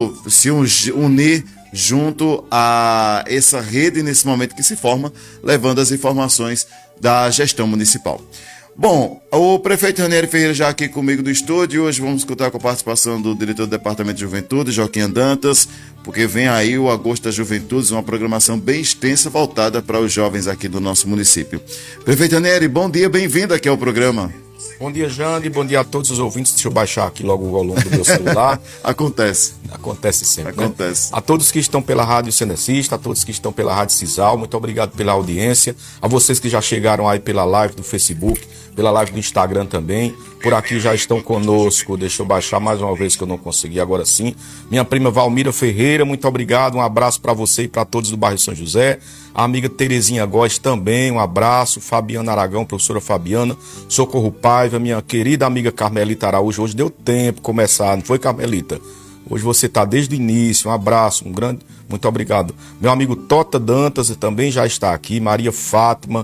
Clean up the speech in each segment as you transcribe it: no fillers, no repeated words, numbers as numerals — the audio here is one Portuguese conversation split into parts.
se unir junto a essa rede nesse momento que se forma, levando as informações da gestão municipal. Bom, o prefeito Ranieri Ferreira já aqui comigo do estúdio. Hoje vamos contar com a participação do diretor do Departamento de Juventude, Joaquim Dantas, porque vem aí o Agosto das Juventudes, uma programação bem extensa voltada para os jovens aqui do nosso município. Prefeito Ranieri, bom dia, bem-vindo aqui ao programa. Bom dia, Jande, bom dia a todos os ouvintes. Deixa eu baixar aqui logo o volume do meu celular. Acontece sempre, Acontece. Né? A todos que estão pela Rádio Cenecista, a todos que estão pela Rádio Cisal, muito obrigado pela audiência. A vocês que já chegaram aí pela live do Facebook, pela live do Instagram também. Por aqui já estão conosco, deixa eu baixar mais uma vez que eu não consegui, agora sim. Minha prima Valmira Ferreira, muito obrigado, um abraço para você e para todos do bairro São José. A amiga Terezinha Góes também, um abraço. Fabiana Aragão, professora Fabiana. Socorro Paiva, minha querida amiga Carmelita Araújo. Hoje deu tempo começar, não foi, Carmelita? Hoje você está desde o início, um abraço, um grande, muito obrigado. Meu amigo Tota Dantas também já está aqui, Maria Fátima,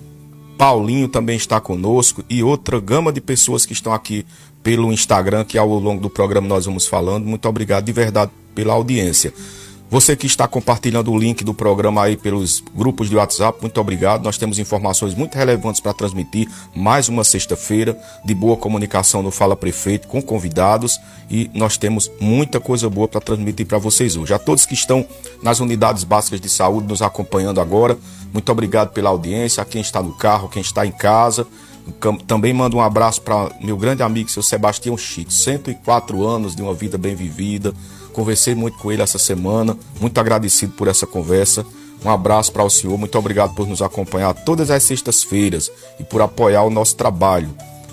Paulinho também está conosco e outra gama de pessoas que estão aqui pelo Instagram, que ao longo do programa nós vamos falando. Muito obrigado de verdade pela audiência. Você que está compartilhando o link do programa aí pelos grupos de WhatsApp, muito obrigado. Nós temos informações muito relevantes para transmitir. Mais uma sexta-feira de boa comunicação no Fala Prefeito com convidados e nós temos muita coisa boa para transmitir para vocês hoje. A todos que estão nas unidades básicas de saúde nos acompanhando agora, muito obrigado pela audiência. A quem está no carro, quem está em casa. Também mando um abraço para meu grande amigo, seu Sebastião Chico, 104 anos de uma vida bem vivida. Conversei muito com ele essa semana, muito agradecido por essa conversa. Um abraço para o senhor, muito obrigado por nos acompanhar todas as sextas-feiras e por apoiar o nosso trabalho.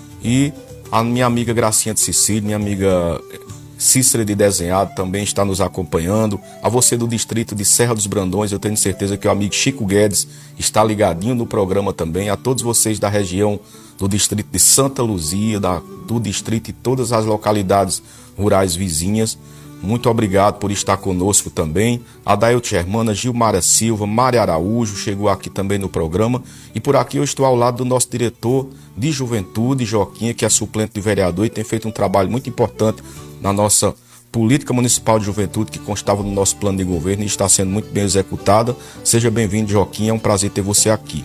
E a minha amiga Gracinha de Cecília, minha amiga Cícera de Desenhado também está nos acompanhando. A você do distrito de Serra dos Brandões, eu tenho certeza que o amigo Chico Guedes está ligadinho no programa também. A todos vocês da região do distrito de Santa Luzia, do distrito e todas as localidades rurais vizinhas, muito obrigado por estar conosco também. A Dailton Germana, Gilmara Silva, Mária Araújo chegou aqui também no programa. E por aqui eu estou ao lado do nosso diretor de Juventude, Joaquim, que é suplente de vereador e tem feito um trabalho muito importante na nossa política municipal de juventude que constava no nosso plano de governo e está sendo muito bem executada. Seja bem-vindo, Joaquim, é um prazer ter você aqui.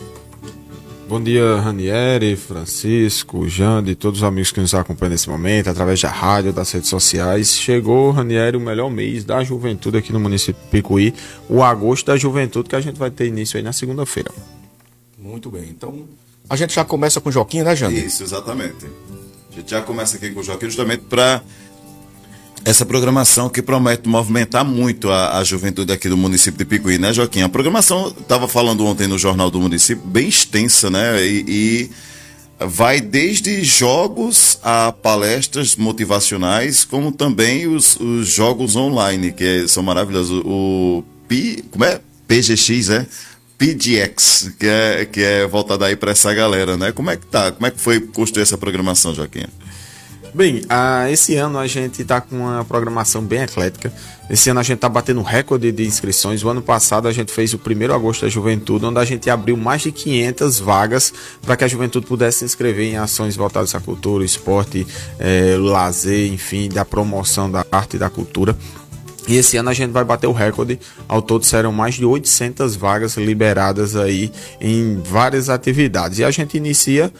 Bom dia, Ranieri, Francisco, Jande e todos os amigos que nos acompanham nesse momento, através da rádio, das redes sociais. Chegou, Ranieri, o melhor mês da juventude aqui no município de Picuí, o Agosto da Juventude, que a gente vai ter início aí na segunda-feira. Muito bem, então a gente já começa com o Joaquim, né, Jande? Isso, exatamente. A gente já começa aqui com o Joaquim justamente para essa programação que promete movimentar muito a juventude aqui do município de Picuí, né, Joaquim? A programação, estava falando ontem no Jornal do Município, bem extensa, né? E vai desde jogos a palestras motivacionais, como também os jogos online, são maravilhosos. Como é? PGX, é? PGX, que é voltado aí para essa galera, né? Como é que tá? Como é que foi construir essa programação, Joaquim? Bem, esse ano a gente está com uma programação bem eclética. Esse ano a gente está batendo recorde de inscrições. O ano passado a gente fez o 1º Agosto da Juventude, onde a gente abriu mais de 500 vagas para que a juventude pudesse se inscrever em ações voltadas à cultura, esporte, lazer, enfim, da promoção da arte e da cultura. E esse ano a gente vai bater o recorde. Ao todo serão mais de 800 vagas liberadas aí em várias atividades. E a gente inicia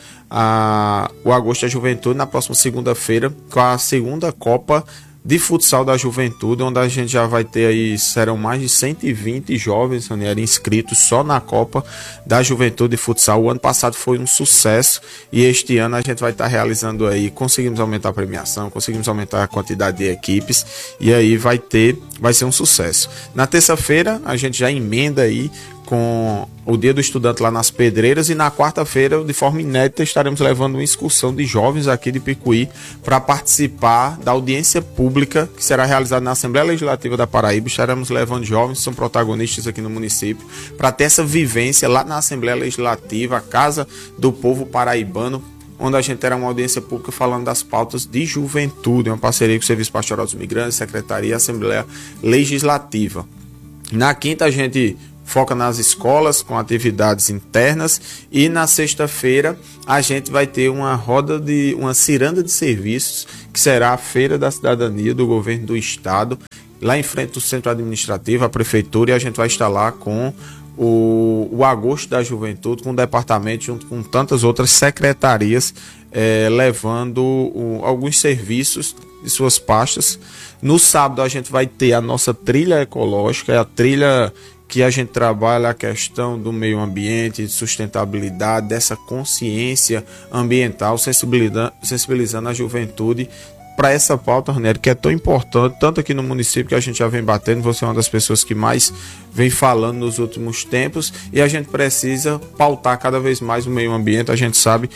o Agosto da Juventude na próxima segunda-feira com a segunda Copa de Futsal da Juventude, onde a gente já vai ter aí, serão mais de 120 jovens, Ranieri, inscritos só na Copa da Juventude de Futsal. O ano passado foi um sucesso e este ano a gente vai estar realizando aí, conseguimos aumentar a premiação, conseguimos aumentar a quantidade de equipes e aí vai ser um sucesso. Na terça-feira a gente já emenda aí com o Dia do Estudante lá nas Pedreiras e na quarta-feira, de forma inédita, estaremos levando uma excursão de jovens aqui de Picuí para participar da audiência pública que será realizada na Assembleia Legislativa da Paraíba. Estaremos levando jovens que são protagonistas aqui no município para ter essa vivência lá na Assembleia Legislativa, a Casa do Povo Paraibano, onde a gente terá uma audiência pública falando das pautas de juventude, uma parceria com o Serviço Pastoral dos Imigrantes, Secretaria e Assembleia Legislativa. Na quinta a gente foca nas escolas com atividades internas, e na sexta-feira a gente vai ter uma ciranda de serviços, que será a Feira da Cidadania do Governo do Estado, lá em frente do Centro Administrativo, a Prefeitura, e a gente vai estar lá com o Agosto da Juventude, com o departamento, junto com tantas outras secretarias, levando alguns serviços de suas pastas. No sábado a gente vai ter a nossa trilha ecológica, é a trilha que a gente trabalha a questão do meio ambiente, de sustentabilidade, dessa consciência ambiental, sensibilizando a juventude para essa pauta, Ranieri, que é tão importante, tanto aqui no município, que a gente já vem batendo. Você é uma das pessoas que mais vem falando nos últimos tempos, e a gente precisa pautar cada vez mais o meio ambiente. A gente sabe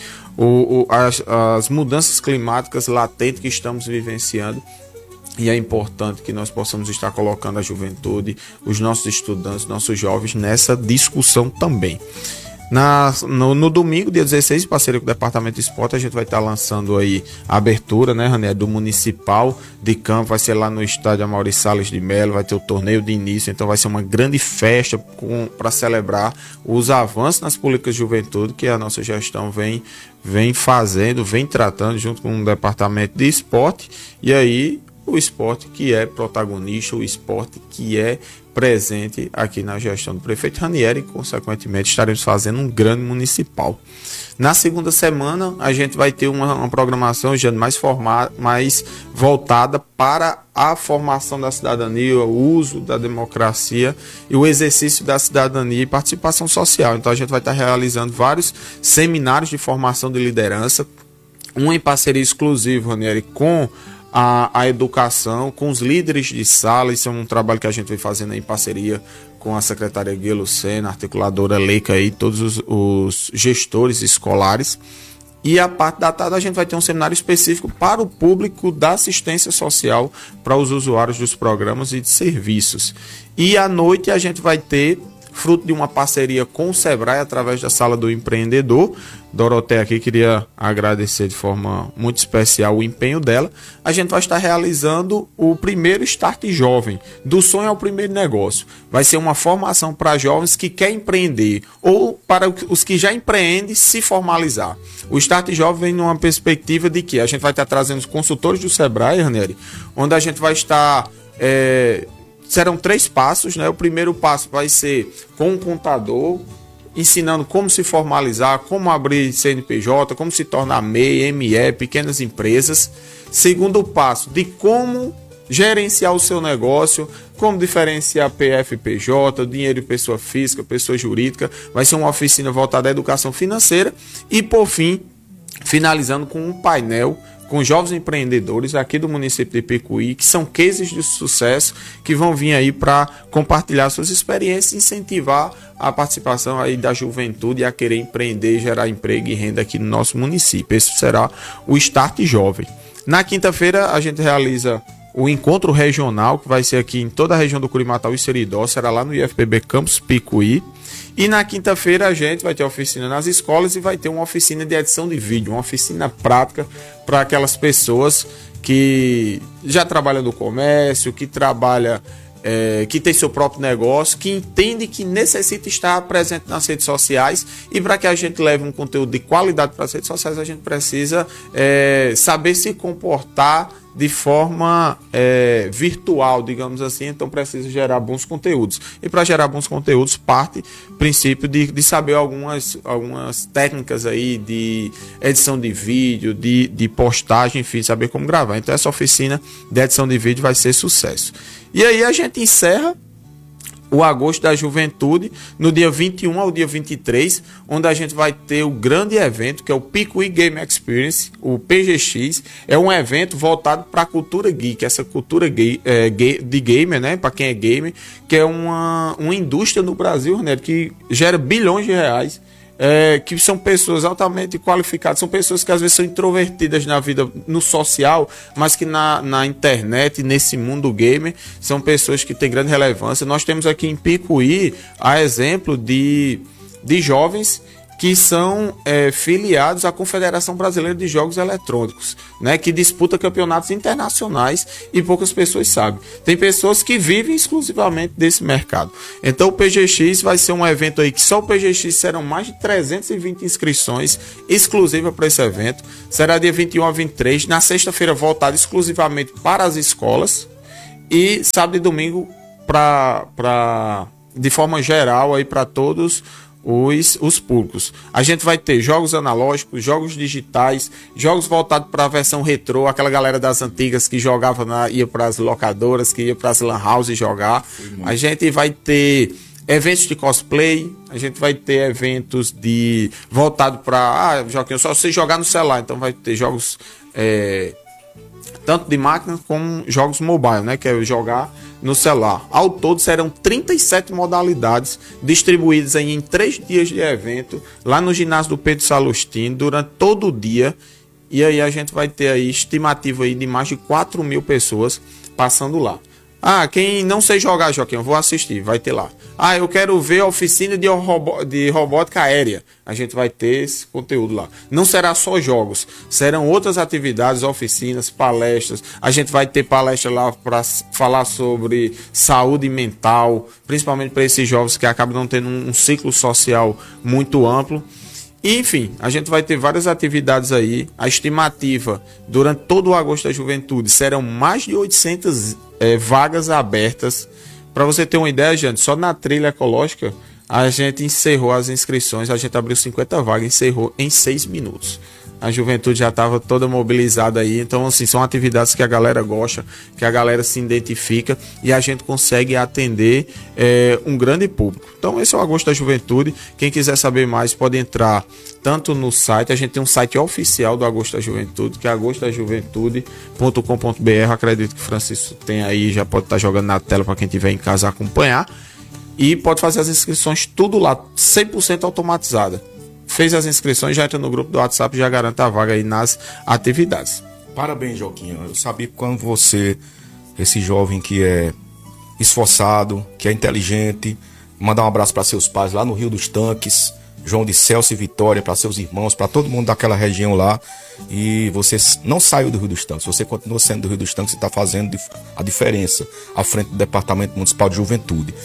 as mudanças climáticas latentes que estamos vivenciando, e é importante que nós possamos estar colocando a juventude, os nossos estudantes, nossos jovens nessa discussão também. No domingo, dia 16, em parceria com o Departamento de Esporte, a gente vai estar lançando aí a abertura, né, Ranieri, do Municipal de Campo. Vai ser lá no estádio Amaury Salles de Melo, vai ter o torneio de início, então vai ser uma grande festa para celebrar os avanços nas políticas de juventude que a nossa gestão vem fazendo, vem tratando junto com o Departamento de Esporte. E aí o esporte que é protagonista, o esporte que é presente aqui na gestão do prefeito Ranieri, e consequentemente estaremos fazendo um grande municipal. Na segunda semana a gente vai ter uma programação já mais voltada para a formação da cidadania, o uso da democracia e o exercício da cidadania e participação social. Então a gente vai estar realizando vários seminários de formação de liderança, um em parceria exclusiva, Ranieri, com a educação, com os líderes de sala. Isso é um trabalho que a gente vem fazendo em parceria com a secretária Guia Lucena, a articuladora Leica e todos os gestores escolares. E a parte da tarde a gente vai ter um seminário específico para o público da assistência social, para os usuários dos programas e de serviços. E à noite a gente vai ter, fruto de uma parceria com o Sebrae, através da Sala do Empreendedor. Doroteia aqui queria agradecer de forma muito especial o empenho dela. A gente vai estar realizando o primeiro Start Jovem, do sonho ao primeiro negócio. Vai ser uma formação para jovens que querem empreender, ou para os que já empreendem se formalizar. O Start Jovem vem numa perspectiva de que a gente vai estar trazendo os consultores do Sebrae, Ranieri, onde a gente vai estar... serão 3 passos, né? O primeiro passo vai ser com um contador, ensinando como se formalizar, como abrir CNPJ, como se tornar MEI, ME, pequenas empresas. Segundo passo, de como gerenciar o seu negócio, como diferenciar PF, PJ, dinheiro de pessoa física, pessoa jurídica. Vai ser uma oficina voltada à educação financeira. E, por fim, finalizando com um painel com jovens empreendedores aqui do município de Picuí, que são cases de sucesso, que vão vir aí para compartilhar suas experiências e incentivar a participação aí da juventude a querer empreender, gerar emprego e renda aqui no nosso município. Esse será o Start Jovem. Na quinta-feira a gente realiza o encontro regional, que vai ser aqui em toda a região do Curimatau e Seridó, será lá no IFPB Campus Picuí. E na quinta-feira a gente vai ter oficina nas escolas e vai ter uma oficina de edição de vídeo, uma oficina prática para aquelas pessoas que já trabalham no comércio, que trabalha, que tem seu próprio negócio, que entende que necessita estar presente nas redes sociais. E para que a gente leve um conteúdo de qualidade para as redes sociais, a gente precisa saber se comportar de forma virtual, digamos assim. Então precisa gerar bons conteúdos. E para gerar bons conteúdos, parte princípio de saber algumas técnicas aí de edição de vídeo, de postagem, enfim, saber como gravar. Então essa oficina de edição de vídeo vai ser sucesso. E aí a gente encerra o Agosto da Juventude no dia 21 ao dia 23, onde a gente vai ter o grande evento, que é o Picuí Game Experience, o PGX. É um evento voltado para a cultura geek, essa cultura de gamer, né? Para quem é gamer, que é uma indústria no Brasil, né? Que gera bilhões de reais. Que são pessoas altamente qualificadas, são pessoas que às vezes são introvertidas na vida, no social, mas que na internet, nesse mundo gamer, são pessoas que têm grande relevância. Nós temos aqui em Picuí a exemplo de jovens que são filiados à Confederação Brasileira de Jogos Eletrônicos, né, que disputa campeonatos internacionais e poucas pessoas sabem. Tem pessoas que vivem exclusivamente desse mercado. Então o PGX vai ser um evento aí que só o PGX serão mais de 320 inscrições exclusivas para esse evento. Será dia 21 a 23, na sexta-feira voltado exclusivamente para as escolas e sábado e domingo de forma geral aí para todos os públicos. A gente vai ter jogos analógicos, jogos digitais, jogos voltados para a versão retrô, aquela galera das antigas que jogava, ia para as locadoras, que ia para as lan house jogar. A gente vai ter eventos de cosplay, a gente vai ter eventos voltado para, Joaquim, só você jogar no celular, então vai ter jogos tanto de máquina como jogos mobile, né, que é jogar no celular. Ao todo serão 37 modalidades distribuídas aí em 3 dias de evento lá no ginásio do Pedro Salustino durante todo o dia. E aí a gente vai ter aí estimativa aí de mais de 4.000 pessoas passando lá. Quem não sei jogar, Joaquim, eu vou assistir, vai ter lá. Eu quero ver a oficina de robótica aérea. A gente vai ter esse conteúdo lá. Não será só jogos, serão outras atividades, oficinas, palestras. A gente vai ter palestra lá para falar sobre saúde mental, principalmente para esses jovens que acabam não tendo um ciclo social muito amplo. E, enfim, a gente vai ter várias atividades aí. A estimativa durante todo o agosto da juventude serão mais de 800 vagas abertas. Para você ter uma ideia, gente, só na trilha ecológica a gente encerrou as inscrições, a gente abriu 50 vagas, encerrou em 6 minutos. A juventude já estava toda mobilizada aí, então assim, são atividades que a galera gosta, que a galera se identifica e a gente consegue atender um grande público. Então esse é o Agosto da Juventude. Quem quiser saber mais pode entrar tanto no site, a gente tem um site oficial do Agosto da Juventude, que é agostodajuventude.com.br. Acredito que o Francisco tem aí, já pode estar jogando na tela para quem estiver em casa acompanhar. E pode fazer as inscrições tudo lá, 100% automatizada. Fez as inscrições, já entra no grupo do WhatsApp e já garante a vaga aí nas atividades. Parabéns, Joaquim. Eu sabia que quando você, esse jovem que é esforçado, que é inteligente, mandar um abraço para seus pais lá no Rio dos Tanques, João de Celso e Vitória, para seus irmãos, para todo mundo daquela região lá. E você não saiu do Rio dos Tanques, você continua sendo do Rio dos Tanques e está fazendo a diferença à frente do Departamento Municipal de Juventude.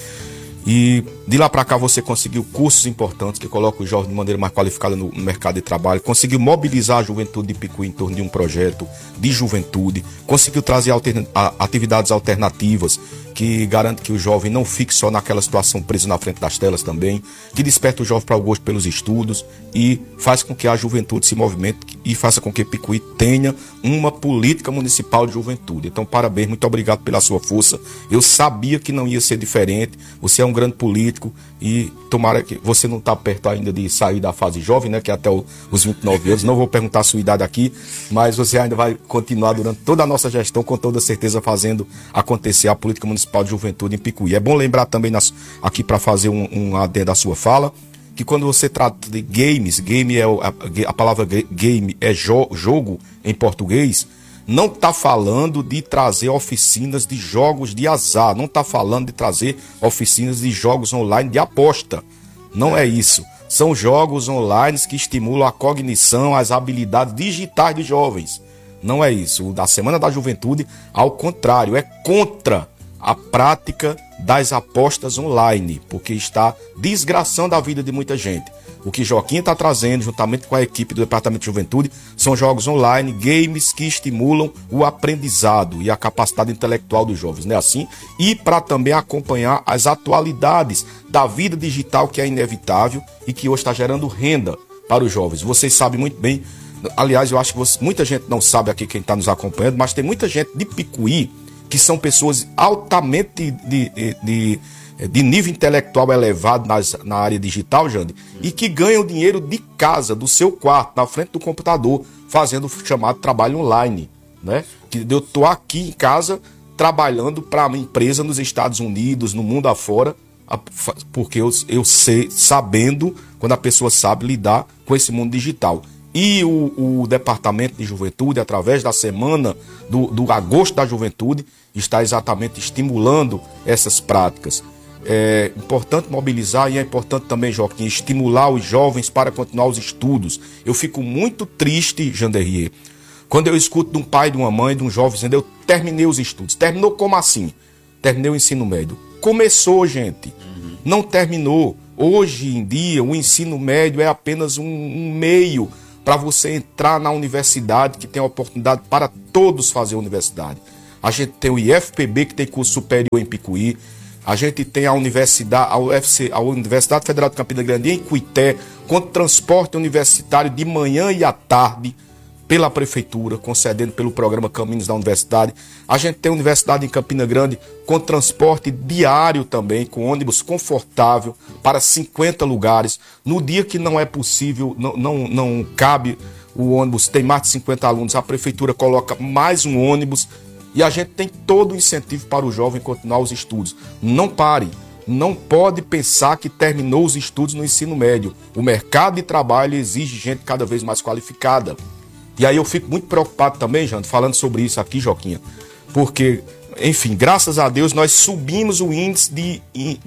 E de lá para cá você conseguiu cursos importantes que colocam os jovens de maneira mais qualificada no mercado de trabalho, conseguiu mobilizar a juventude de Picuí em torno de um projeto de juventude, conseguiu trazer atividades alternativas que garante que o jovem não fique só naquela situação preso na frente das telas também, que desperta o jovem para o gosto pelos estudos e faz com que a juventude se movimente e faça com que Picuí tenha uma política municipal de juventude. Então, parabéns, muito obrigado pela sua força. Eu sabia que não ia ser diferente. Você é um grande político e tomara que você não está perto ainda de sair da fase jovem, né, que é até os 29 anos. Não vou perguntar a sua idade aqui, mas você ainda vai continuar durante toda a nossa gestão, com toda certeza, fazendo acontecer a política municipal de juventude em Picuí. É bom lembrar também aqui para fazer um adendo da sua fala, que quando você trata de games, a palavra game é jogo em português, não está falando de trazer oficinas de jogos de azar, não está falando de trazer oficinas de jogos online de aposta. Não é isso. São jogos online que estimulam a cognição, as habilidades digitais dos jovens. Não é isso. O da Semana da Juventude, ao contrário, é contra a prática das apostas online, porque está desgraçando a vida de muita gente. O que Joaquim está trazendo, juntamente com a equipe do Departamento de Juventude, são jogos online, games que estimulam o aprendizado e a capacidade intelectual dos jovens, não é assim? E para também acompanhar as atualidades da vida digital, que é inevitável e que hoje está gerando renda para os jovens. Vocês sabem muito bem, aliás, eu acho que muita gente não sabe aqui, quem está nos acompanhando, mas tem muita gente de Picuí que são pessoas altamente de nível intelectual elevado na área digital, Jande, e que ganham dinheiro de casa, do seu quarto, na frente do computador, fazendo o chamado trabalho online, né? Que eu estou aqui em casa trabalhando para uma empresa nos Estados Unidos, no mundo afora, porque eu sei, sabendo, quando a pessoa sabe lidar com esse mundo digital. E o Departamento de Juventude, através da Semana do Agosto da Juventude, está exatamente estimulando essas práticas. É importante mobilizar e é importante também, Joaquim, estimular os jovens para continuar os estudos. Eu fico muito triste, Janderrier, quando eu escuto de um pai, de uma mãe, de um jovem dizendo: eu terminei os estudos. Terminou como assim? Terminei o ensino médio. Começou, gente. Não terminou. Hoje em dia, o ensino médio é apenas um meio para você entrar na universidade, que tem a oportunidade para todos fazer a universidade. A gente tem o IFPB, que tem curso superior em Picuí. A gente tem a Universidade, a Universidade Federal de Campina Grande em Cuité, com transporte universitário de manhã e à tarde, pela prefeitura, concedendo pelo programa Caminhos da Universidade. A gente tem a Universidade em Campina Grande com transporte diário também, com ônibus confortável para 50 lugares. No dia que não é possível, não cabe o ônibus, tem mais de 50 alunos, a prefeitura coloca mais um ônibus e a gente tem todo o incentivo para o jovem continuar os estudos. Não pare. Não pode pensar que terminou os estudos no ensino médio. O mercado de trabalho exige gente cada vez mais qualificada. E aí eu fico muito preocupado também, Jânio, falando sobre isso aqui, Joquinha, porque, enfim, graças a Deus nós subimos o índice de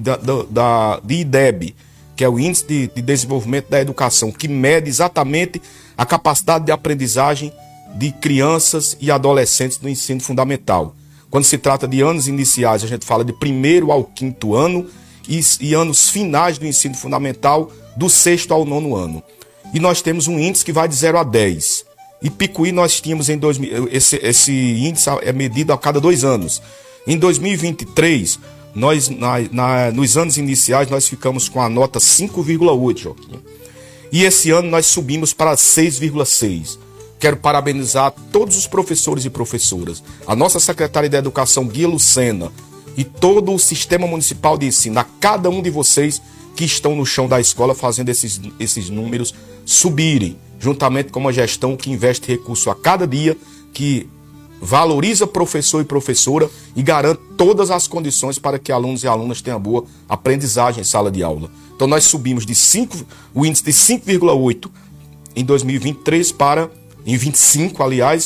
IDEB, que é o Índice de Desenvolvimento da Educação, que mede exatamente a capacidade de aprendizagem de crianças e adolescentes no ensino fundamental. Quando se trata de anos iniciais, a gente fala de 1º ao 5º ano e anos finais do ensino fundamental, do 6º ao 9º ano. E nós temos um índice que vai de 0 a 10. E Picuí nós tínhamos em 2000, esse índice é medido a cada 2 anos. Em 2023, nós, nos anos iniciais, nós ficamos com a nota 5,8, Joaquim. E esse ano nós subimos para 6,6. Quero parabenizar todos os professores e professoras, a nossa secretária de Educação, Guia Lucena, e todo o sistema municipal de ensino, a cada um de vocês que estão no chão da escola fazendo esses números subirem, juntamente com uma gestão que investe recurso a cada dia, que valoriza professor e professora e garante todas as condições para que alunos e alunas tenham boa aprendizagem em sala de aula. Então nós subimos o índice de 5,8 em 2023 em 25, aliás,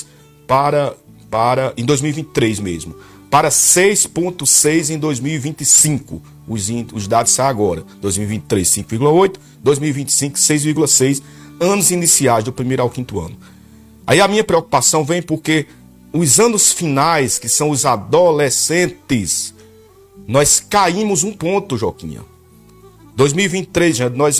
em 2023 mesmo, para 6,6 em 2025. Os dados saem agora. 2023, 5,8, 2025, 6,6, anos iniciais do 1º ao 5º ano. Aí a minha preocupação vem porque os anos finais, que são os adolescentes, nós caímos um ponto, Joquinha. 2023,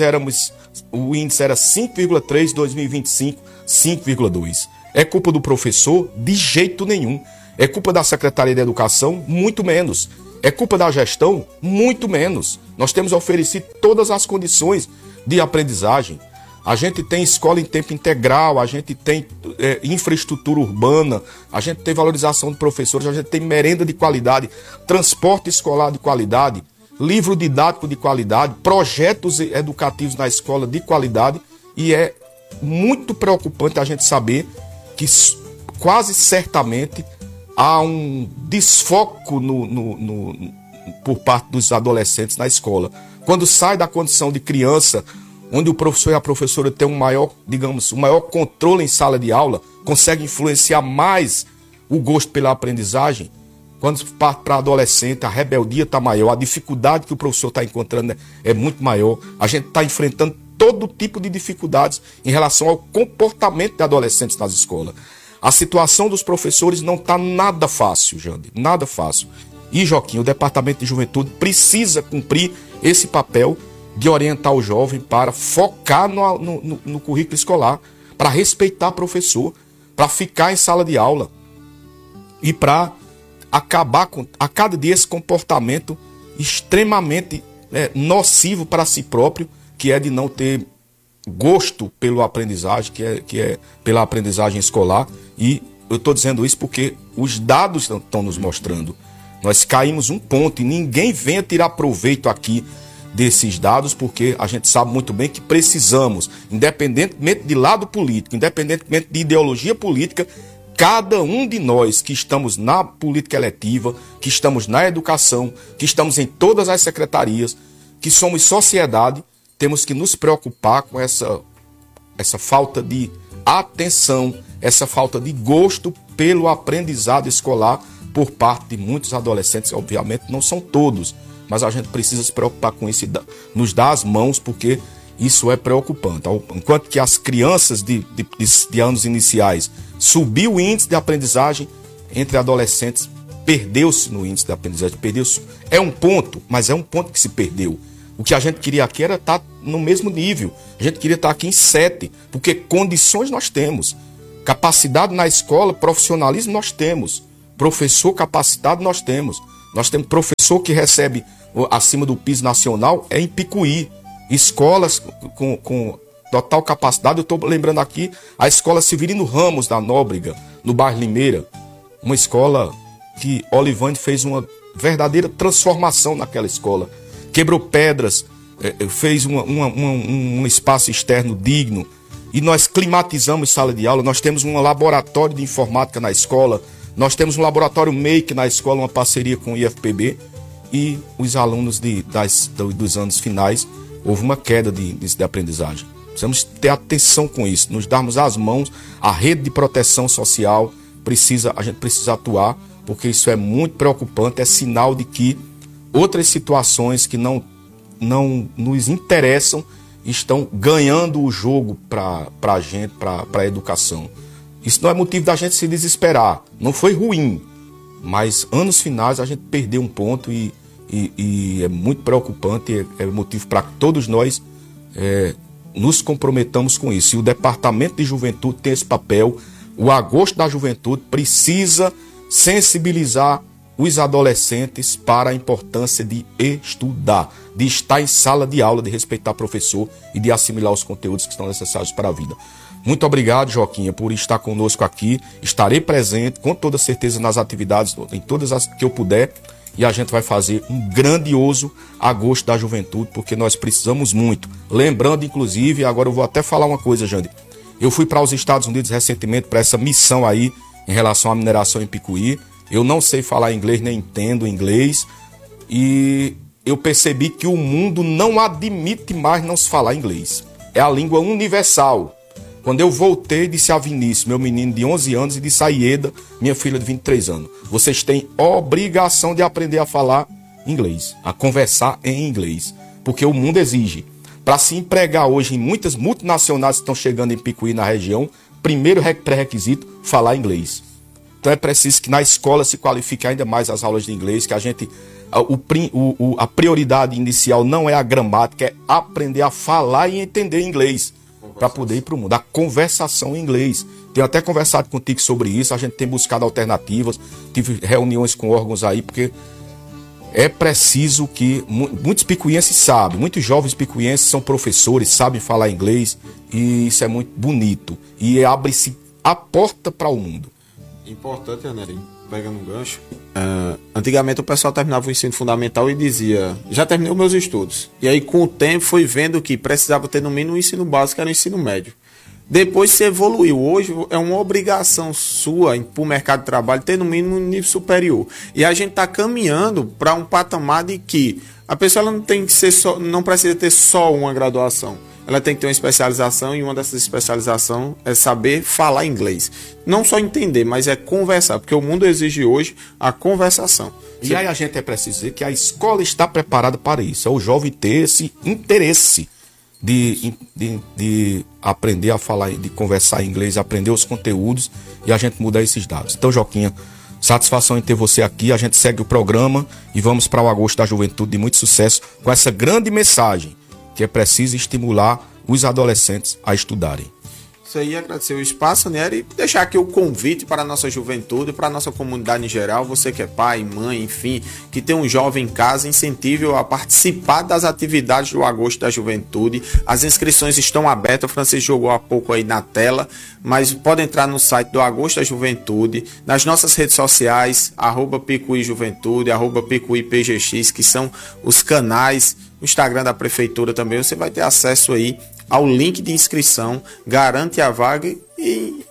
o índice era 5,3, 2025, 5,2. É culpa do professor? De jeito nenhum. É culpa da Secretaria de Educação? Muito menos. É culpa da gestão? Muito menos. Nós temos oferecido todas as condições de aprendizagem. A gente tem escola em tempo integral, a gente tem infraestrutura urbana, a gente tem valorização de professores, a gente tem merenda de qualidade, transporte escolar de qualidade, livro didático de qualidade, projetos educativos na escola de qualidade, e é muito preocupante a gente saber que quase certamente há um desfoco por parte dos adolescentes na escola. Quando sai da condição de criança, onde o professor e a professora têm um maior controle em sala de aula, consegue influenciar mais o gosto pela aprendizagem. Quando parte para adolescente, a rebeldia está maior, a dificuldade que o professor está encontrando é muito maior. A gente está enfrentando todo tipo de dificuldades em relação ao comportamento de adolescentes nas escolas. A situação dos professores não está nada fácil, Jande, nada fácil. E, Joaquim, o Departamento de Juventude precisa cumprir esse papel de orientar o jovem para focar no currículo escolar, para respeitar o professor, para ficar em sala de aula e para acabar com a cada dia esse comportamento extremamente nocivo para si próprio, que é de não ter gosto pela aprendizagem, que é pela aprendizagem escolar. E eu estou dizendo isso porque os dados estão nos mostrando. Nós caímos um ponto e ninguém venha tirar proveito aqui desses dados, porque a gente sabe muito bem que precisamos, independentemente de lado político, independentemente de ideologia política, cada um de nós que estamos na política eletiva, que estamos na educação, que estamos em todas as secretarias, que somos sociedade, temos que nos preocupar com essa falta de atenção, essa falta de gosto pelo aprendizado escolar, por parte de muitos adolescentes, obviamente não são todos, mas a gente precisa se preocupar com isso e nos dar as mãos, porque isso é preocupante. Enquanto que as crianças de anos iniciais subiu o índice de aprendizagem, entre adolescentes perdeu-se no índice de aprendizagem, perdeu-se. É um ponto, mas é um ponto que se perdeu. O que a gente queria aqui era estar no mesmo nível. A gente queria estar aqui em 7, porque condições nós temos. Capacidade na escola, profissionalismo nós temos. Professor capacitado nós temos. Nós temos professor que recebe acima do piso nacional, é em Picuí. Escolas com total capacidade. Eu estou lembrando aqui a Escola Severino Ramos da Nóbrega, no bairro Limeira. Uma escola que Olivande fez uma verdadeira transformação naquela escola. Quebrou pedras, fez um espaço externo digno. E nós climatizamos sala de aula. Nós temos um laboratório de informática na escola. Nós temos um laboratório Make na escola, uma parceria com o IFPB. E os alunos dos anos finais, houve uma queda de aprendizagem. Precisamos ter atenção com isso, nos darmos as mãos. A rede de proteção social, a gente precisa atuar, porque isso é muito preocupante, é sinal de que outras situações que não nos interessam estão ganhando o jogo para a gente, para a educação. Isso não é motivo da gente se desesperar. Não foi ruim, mas anos finais a gente perdeu um ponto e é muito preocupante, é motivo para que todos nós nos comprometamos com isso. E o Departamento de Juventude tem esse papel. O Agosto da Juventude precisa sensibilizar os adolescentes para a importância de estudar, de estar em sala de aula, de respeitar o professor e de assimilar os conteúdos que estão necessários para a vida. Muito obrigado, Joquinha, por estar conosco aqui. Estarei presente, com toda certeza, nas atividades, em todas as que eu puder. E a gente vai fazer um grandioso Agosto da Juventude, porque nós precisamos muito. Lembrando, inclusive, agora eu vou até falar uma coisa, Jandir. Eu fui para os Estados Unidos recentemente para essa missão aí em relação à mineração em Picuí. Eu não sei falar inglês, nem entendo inglês. E eu percebi que o mundo não admite mais não se falar inglês. É a língua universal. Quando eu voltei, disse a Vinícius, meu menino de 11 anos, e disse a Ieda, minha filha de 23 anos. Vocês têm obrigação de aprender a falar inglês, a conversar em inglês. Porque o mundo exige. Para se empregar hoje em muitas multinacionais que estão chegando em Picuí, na região, primeiro pré-requisito, falar inglês. Então é preciso que na escola se qualifique ainda mais as aulas de inglês, que a gente... A prioridade inicial não é a gramática, é aprender a falar e entender inglês. Para poder ir para o mundo. A conversação em inglês. Tenho até conversado contigo sobre isso. A gente tem buscado alternativas. Tive reuniões com órgãos aí, porque é preciso que... Muitos picuienses sabem. Muitos jovens picuienses são professores, sabem falar inglês. E isso é muito bonito. E abre-se a porta para o mundo. Importante, Anerinho, pegando um gancho. Antigamente o pessoal terminava o ensino fundamental e dizia, já terminei os meus estudos. E aí com o tempo foi vendo que precisava ter no mínimo um ensino básico, era o ensino médio. Depois se evoluiu. Hoje é uma obrigação sua para o mercado de trabalho ter no mínimo um nível superior. E a gente está caminhando para um patamar de que a pessoa ela não precisa ter só uma graduação. Ela tem que ter uma especialização, e uma dessas especializações é saber falar inglês. Não só entender, mas é conversar, porque o mundo exige hoje a conversação. E aí a gente precisa dizer que a escola está preparada para isso. É o jovem ter esse interesse de aprender a falar, de conversar em inglês, aprender os conteúdos e a gente mudar esses dados. Então, Joquinha, satisfação em ter você aqui. A gente segue o programa e vamos para o Agosto da Juventude de muito sucesso com essa grande mensagem, que é preciso estimular os adolescentes a estudarem. Isso aí, agradecer o espaço, né? E deixar aqui o convite para a nossa juventude, para a nossa comunidade em geral. Você que é pai, mãe, enfim, que tem um jovem em casa, incentive-o a participar das atividades do Agosto da Juventude. As inscrições estão abertas, o Francisco jogou há pouco aí na tela, mas pode entrar no site do Agosto da Juventude, nas nossas redes sociais, @Picuí Juventude, @Picuí PGX, que são os canais, o Instagram da Prefeitura também. Você vai ter acesso aí ao link de inscrição, garante a vaga e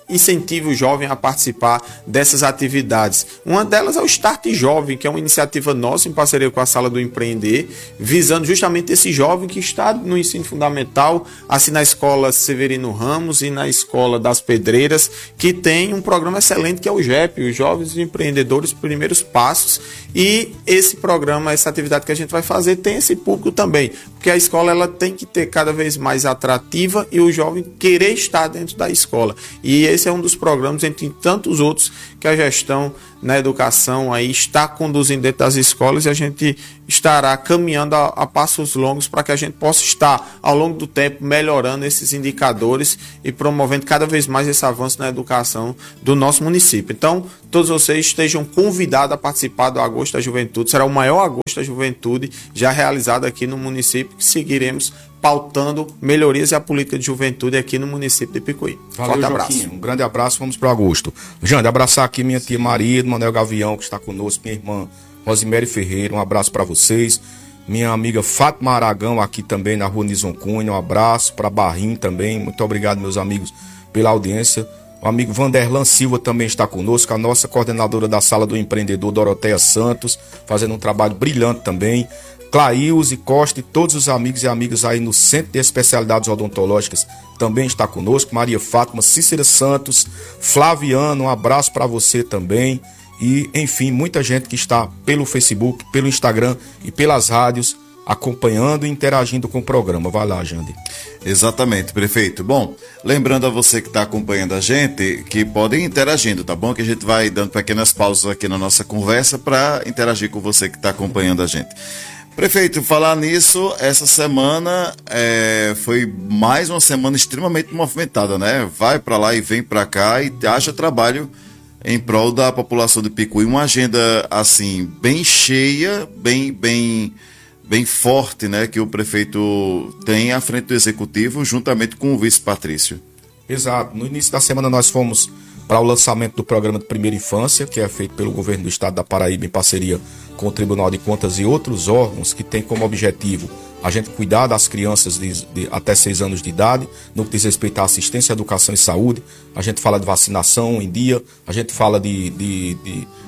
incentive o jovem a participar dessas atividades. Uma delas é o Start Jovem, que é uma iniciativa nossa em parceria com a Sala do Empreender, visando justamente esse jovem que está no ensino fundamental, assim na Escola Severino Ramos e na Escola das Pedreiras, que tem um programa excelente que é o JEP, os Jovens Empreendedores Primeiros Passos, e esse programa, essa atividade que a gente vai fazer tem esse público também, porque a escola ela tem que ter cada vez mais atrativa e o jovem querer estar dentro da escola. E esse é um dos programas, entre tantos outros, que a gestão na educação aí está conduzindo dentro das escolas, e a gente estará caminhando a passos longos para que a gente possa estar, ao longo do tempo, melhorando esses indicadores e promovendo cada vez mais esse avanço na educação do nosso município. Então, todos vocês estejam convidados a participar do Agosto da Juventude. Será o maior Agosto da Juventude já realizado aqui no município, que seguiremos pautando melhorias e a política de juventude aqui no município de Picuí. Valeu, Forte abraço. Joaquim. Um grande abraço, vamos para o Agosto. Jande, abraçar aqui minha tia Maria, do Manuel Gavião, que está conosco, minha irmã Rosimere Ferreira, um abraço para vocês. Minha amiga Fátima Aragão, aqui também na rua Nison Cunha, um abraço para Barrim também. Muito obrigado, meus amigos, pela audiência. O amigo Vanderlan Silva também está conosco, a nossa coordenadora da Sala do Empreendedor, Doroteia Santos, fazendo um trabalho brilhante também. Clailze Costa e todos os amigos e amigas aí no Centro de Especialidades Odontológicas também está conosco. Maria Fátima, Cícera Santos, Flaviano, um abraço para você também. E, enfim, muita gente que está pelo Facebook, pelo Instagram e pelas rádios acompanhando e interagindo com o programa. Vai lá, Jande. Exatamente, prefeito. Bom, lembrando a você que está acompanhando a gente, que podem ir interagindo, tá bom? Que a gente vai dando pequenas pausas aqui na nossa conversa para interagir com você que está acompanhando a gente. Prefeito, falar nisso, essa semana foi mais uma semana extremamente movimentada, né? Vai para lá e vem para cá e haja trabalho em prol da população de Picuí. Uma agenda, assim, bem cheia, bem forte, né? Que o prefeito tem à frente do executivo, juntamente com o vice Patrício. Exato. No início da semana nós fomos para o lançamento do programa de primeira infância, que é feito pelo governo do estado da Paraíba em parceria com o Tribunal de Contas e outros órgãos, que tem como objetivo a gente cuidar das crianças de até 6 anos de idade, no que diz respeito à assistência, educação e saúde. A gente fala de vacinação em dia, a gente fala de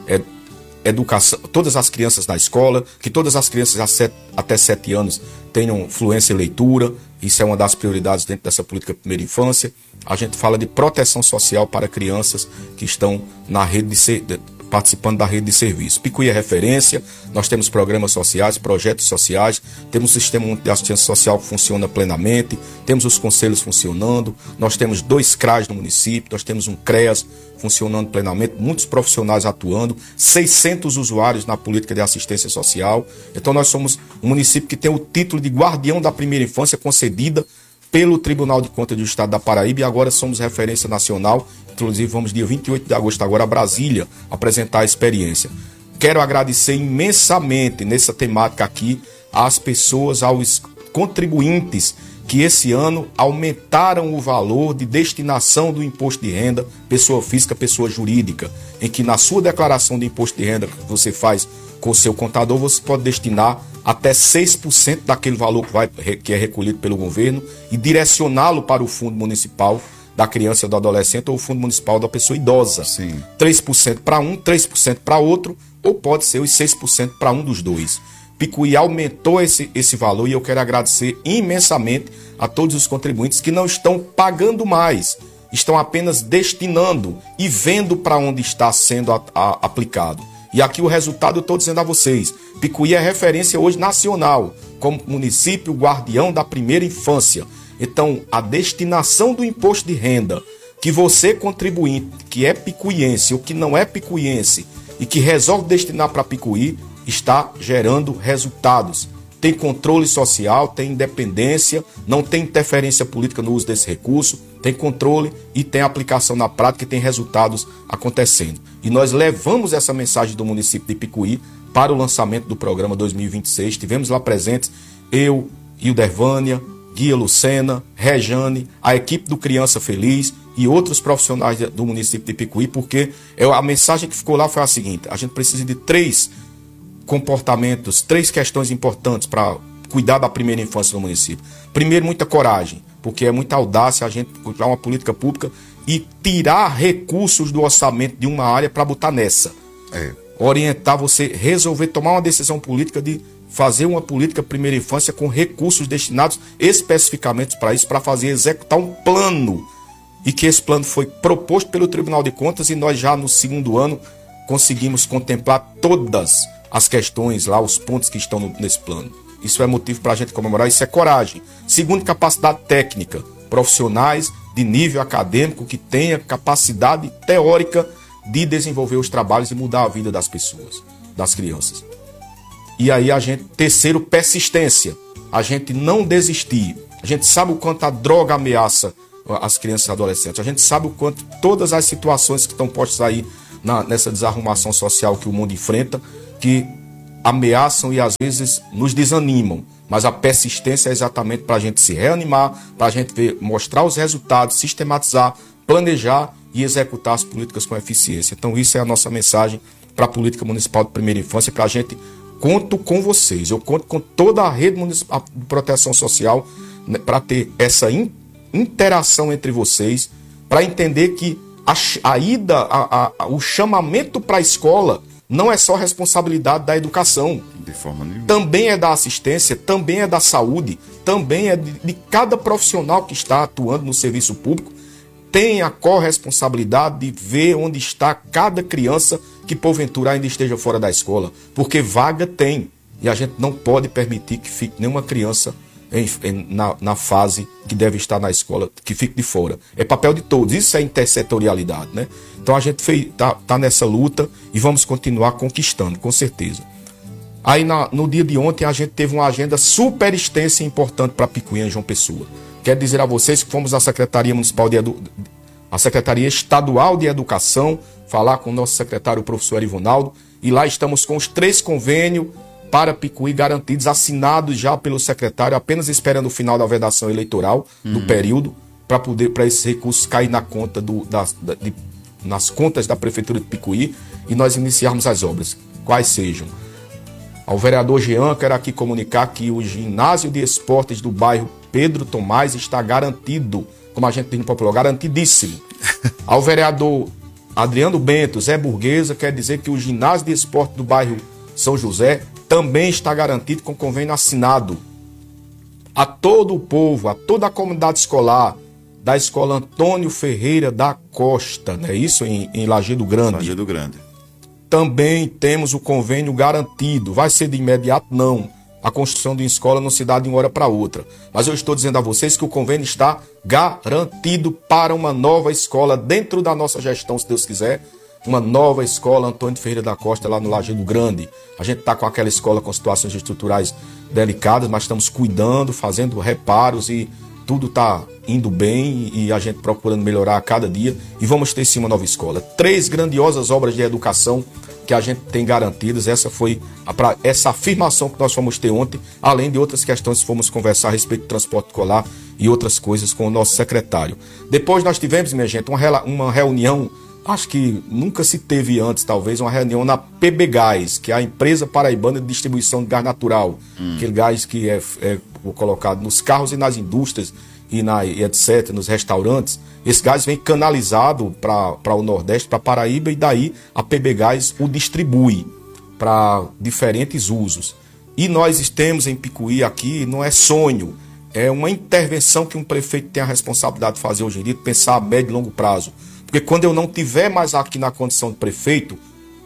educação, todas as crianças na escola, que todas as crianças até 7 anos tenham fluência em leitura. Isso é uma das prioridades dentro dessa política de primeira infância. A gente fala de proteção social para crianças que estão na rede participando da rede de serviço. Picuí é referência, nós temos programas sociais, projetos sociais, temos um sistema de assistência social que funciona plenamente, temos os conselhos funcionando, nós temos 2 CRAs no município, nós temos um CREAS funcionando plenamente, muitos profissionais atuando, 600 usuários na política de assistência social. Então nós somos um município que tem o título de guardião da primeira infância concedida pelo Tribunal de Contas do Estado da Paraíba, e agora somos referência nacional. Inclusive vamos dia 28 de agosto agora a Brasília apresentar a experiência. Quero agradecer imensamente nessa temática aqui às pessoas, aos contribuintes que esse ano aumentaram o valor de destinação do imposto de renda, pessoa física, pessoa jurídica, em que na sua declaração de imposto de renda que você faz com o seu contador, você pode destinar até 6% daquele valor que é recolhido pelo governo e direcioná-lo para o Fundo Municipal da Criança e do Adolescente ou o Fundo Municipal da Pessoa Idosa. Sim. 3% para um, 3% para outro, ou pode ser os 6% para um dos dois. Picuí aumentou esse valor e eu quero agradecer imensamente a todos os contribuintes que não estão pagando mais, estão apenas destinando e vendo para onde está sendo aplicado. E aqui o resultado eu estou dizendo a vocês, Picuí é referência hoje nacional, como município guardião da primeira infância. Então, a destinação do imposto de renda, que você contribuinte, que é picuiense ou que não é picuiense, e que resolve destinar para Picuí, está gerando resultados. Tem controle social, tem independência, não tem interferência política no uso desse recurso, tem controle e tem aplicação na prática e tem resultados acontecendo. E nós levamos essa mensagem do município de Picuí para o lançamento do programa 2026. Tivemos lá presentes eu, Hildervânia, Guia Lucena, Rejane, a equipe do Criança Feliz e outros profissionais do município de Picuí, porque a mensagem que ficou lá foi a seguinte: a gente precisa de 3 comportamentos, 3 questões importantes para cuidar da primeira infância no município. Primeiro, muita coragem, porque é muita audácia a gente criar uma política pública e tirar recursos do orçamento de uma área para botar nessa. Orientar você, resolver, tomar uma decisão política de fazer uma política primeira infância com recursos destinados especificamente para isso, para fazer executar um plano. E que esse plano foi proposto pelo Tribunal de Contas e nós já no segundo ano conseguimos contemplar todas as questões lá, os pontos que estão nesse plano. Isso é motivo para a gente comemorar, isso é coragem. Segundo, capacidade técnica. Profissionais de nível acadêmico que tenha capacidade teórica de desenvolver os trabalhos e mudar a vida das pessoas, das crianças. E aí terceiro, persistência. A gente não desistir. A gente sabe o quanto a droga ameaça as crianças e adolescentes. A gente sabe o quanto todas as situações que estão postas aí nessa desarrumação social que o mundo enfrenta, que ameaçam e às vezes nos desanimam. Mas a persistência é exatamente para a gente se reanimar, para a gente mostrar os resultados, sistematizar, planejar e executar as políticas com eficiência. Então isso é a nossa mensagem para a política municipal de primeira infância, para a gente. Conto com vocês, eu conto com toda a rede municipal de proteção social, né, para ter essa interação entre vocês, para entender que a ida, o chamamento para a escola não é só responsabilidade da educação. De forma nenhuma. Também é da assistência, também é da saúde, também é de cada profissional que está atuando no serviço público, tem a corresponsabilidade de ver onde está cada criança que porventura ainda esteja fora da escola, porque vaga tem, e a gente não pode permitir que fique nenhuma criança na fase que deve estar na escola, que fique de fora. É papel de todos, isso é intersetorialidade, né? Então a gente tá nessa luta e vamos continuar conquistando, com certeza. Aí no dia de ontem a gente teve uma agenda super extensa e importante para Picuinha e João Pessoa. Quero dizer a vocês que fomos à Secretaria Municipal a Secretaria Estadual de Educação, falar com o nosso secretário, o professor Arivonaldo, e lá estamos com os 3 convênios para Picuí garantidos, assinados já pelo secretário, apenas esperando o final da vedação eleitoral do período, para esses recursos cair na conta nas contas da Prefeitura de Picuí e nós iniciarmos as obras, quais sejam. Ao vereador Jean, quero aqui comunicar que o ginásio de esportes do bairro Pedro Tomás está garantido, como a gente diz no popular, garantidíssimo. Ao vereador Adriano Bento, Zé Burguesa, quer dizer que o ginásio de esporte do bairro São José também está garantido com convênio assinado. A todo o povo, a toda a comunidade escolar da Escola Antônio Ferreira da Costa, não é isso? Em Lajeado Grande. Lajeado Grande. Também temos o convênio garantido. Vai ser de imediato? Não. A construção de uma escola não se dá de uma hora para outra. Mas eu estou dizendo a vocês que o convênio está garantido para uma nova escola dentro da nossa gestão, se Deus quiser. Uma nova escola Antônio Ferreira da Costa lá no Lajeado Grande. A gente está com aquela escola com situações estruturais delicadas, mas estamos cuidando, fazendo reparos e tudo está indo bem e a gente procurando melhorar a cada dia. E vamos ter sim uma nova escola. 3 grandiosas obras de educação que a gente tem garantidas. Essa foi essa afirmação que nós fomos ter ontem, além de outras questões que fomos conversar a respeito do transporte escolar e outras coisas com o nosso secretário. Depois nós tivemos, minha gente, uma reunião, acho que nunca se teve antes, talvez, uma reunião na PB Gás, que é a empresa paraibana de distribuição de gás natural. Aquele gás que é colocado nos carros e nas indústrias e etc., nos restaurantes. Esse gás vem canalizado para o Nordeste, para Paraíba, e daí a PB Gás o distribui para diferentes usos. E nós temos em Picuí aqui, não é sonho, é uma intervenção que um prefeito tem a responsabilidade de fazer hoje em dia, de pensar a médio e longo prazo. Porque quando eu não tiver mais aqui na condição de prefeito,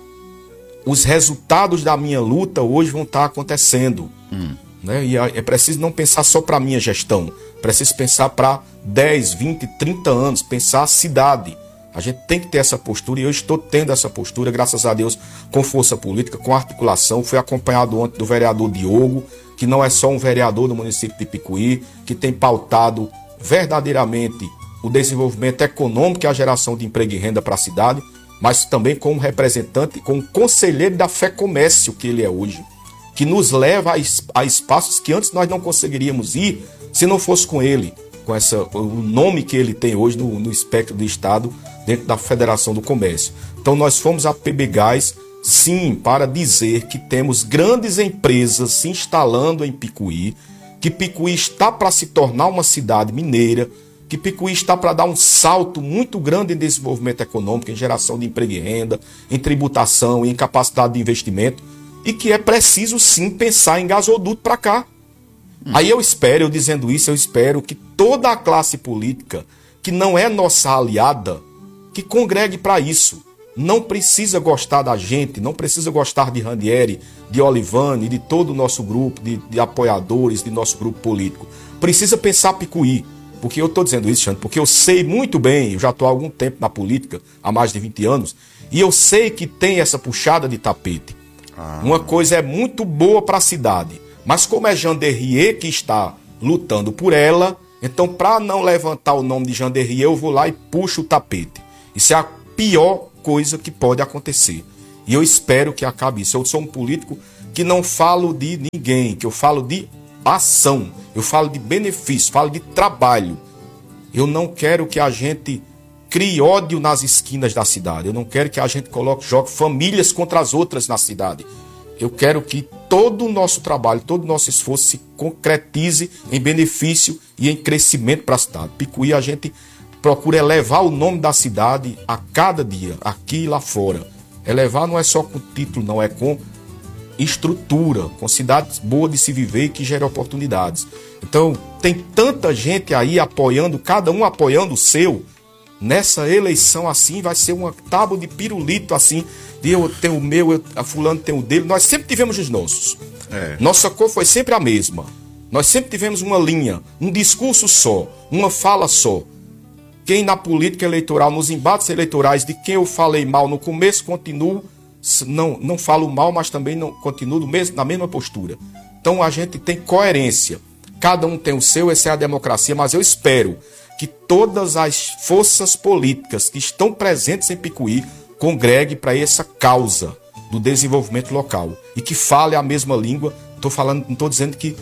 os resultados da minha luta hoje vão estar acontecendo. Né? E é preciso não pensar só para a minha gestão, preciso pensar para 10, 20, 30 anos, pensar a cidade. A gente tem que ter essa postura e eu estou tendo essa postura, graças a Deus, com força política, com articulação. Fui acompanhado ontem do vereador Diogo, que não é só um vereador do município de Picuí, que tem pautado verdadeiramente o desenvolvimento econômico e a geração de emprego e renda para a cidade, mas também como representante, como conselheiro da Fé Comércio que ele é hoje, que nos leva a espaços que antes nós não conseguiríamos ir se não fosse com ele, com o nome que ele tem hoje no espectro do Estado, dentro da Federação do Comércio. Então nós fomos à PB Gás, sim, para dizer que temos grandes empresas se instalando em Picuí, que Picuí está para se tornar uma cidade mineira, que Picuí está para dar um salto muito grande em desenvolvimento econômico, em geração de emprego e renda, em tributação, em capacidade de investimento, e que é preciso sim pensar em gasoduto para cá. Aí eu dizendo isso, eu espero que toda a classe política, que não é nossa aliada, que congregue para isso. Não precisa gostar da gente, não precisa gostar de Ranieri, de Olivane, de todo o nosso grupo, de apoiadores, de nosso grupo político. Precisa pensar Picuí. Porque eu estou dizendo isso, Xande, porque eu sei muito bem, eu já estou há algum tempo na política, há mais de 20 anos, e eu sei que tem essa puxada de tapete. Uma coisa é muito boa para a cidade, mas como é Jean Derrier que está lutando por ela, então para não levantar o nome de Jean Derrier, eu vou lá e puxo o tapete. Isso é a pior coisa que pode acontecer. E eu espero que acabe isso. Eu sou um político que não falo de ninguém, que eu falo de ação, eu falo de benefício, falo de trabalho. Eu não quero que a gente crie ódio nas esquinas da cidade. Eu não quero que a gente jogue famílias contra as outras na cidade. Eu quero que todo o nosso trabalho, todo o nosso esforço se concretize em benefício e em crescimento para a cidade. Picuí, a gente procura elevar o nome da cidade a cada dia, aqui e lá fora. Elevar não é só com título, não, é com estrutura, com cidades boas de se viver e que geram oportunidades. Então, tem tanta gente aí apoiando, cada um apoiando o seu. Nessa eleição assim, vai ser uma tábua de pirulito assim, de eu tenho o meu, a fulano tem o dele. Nós sempre tivemos os nossos. Nossa cor foi sempre a mesma. Nós sempre tivemos uma linha, um discurso só, uma fala só. Quem na política eleitoral, nos embates eleitorais, de quem eu falei mal no começo, continuo, não falo mal, mas também não continuo na mesma postura. Então a gente tem coerência. Cada um tem o seu, essa é a democracia, mas eu espero que todas as forças políticas que estão presentes em Picuí congreguem para essa causa do desenvolvimento local e que fale a mesma língua. Não estou dizendo que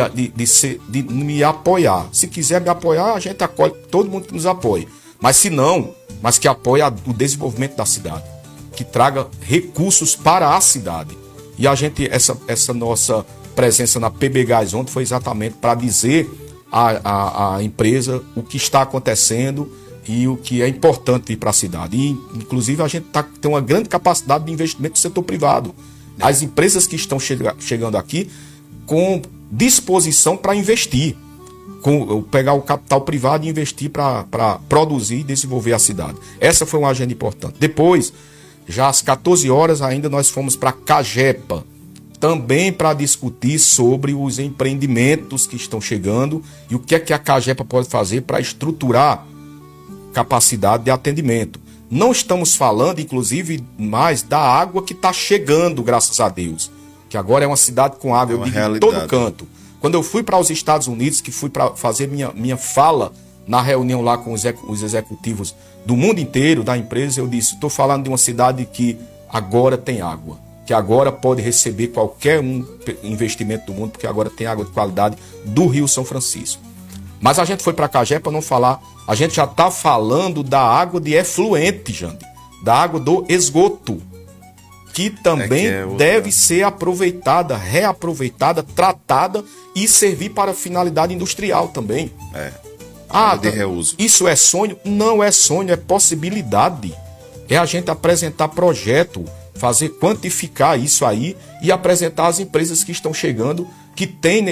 de me apoiar. Se quiser me apoiar, a gente acolhe todo mundo que nos apoie. Mas se não, mas que apoie o desenvolvimento da cidade, que traga recursos para a cidade. E a gente, essa nossa presença na PB Gás ontem foi exatamente para dizer à empresa o que está acontecendo e o que é importante ir para a cidade. E, inclusive, a gente tem uma grande capacidade de investimento do setor privado. As empresas que estão chegando aqui com disposição para investir, pegar o capital privado e investir para produzir e desenvolver a cidade. Essa foi uma agenda importante. Depois, já às 14 horas ainda, nós fomos para Cagepa, também para discutir sobre os empreendimentos que estão chegando e o que é que a Cagepa pode fazer para estruturar capacidade de atendimento. Não estamos falando, inclusive, mais da água que está chegando, graças a Deus, que agora é uma cidade com água de todo canto. Quando eu fui para os Estados Unidos, que fui para fazer minha fala na reunião lá com os executivos do mundo inteiro, da empresa, eu disse, estou falando de uma cidade que agora tem água, que agora pode receber qualquer investimento do mundo, porque agora tem água de qualidade do Rio São Francisco. Mas a gente foi para Cagepa para não falar, a gente já está falando da água de efluente, Jande, da água do esgoto, que também deve ser aproveitada, reaproveitada, tratada e servir para finalidade industrial também. De reuso. Isso é sonho? Não é sonho, é possibilidade. É a gente apresentar projeto, quantificar isso aí e apresentar as empresas que estão chegando, que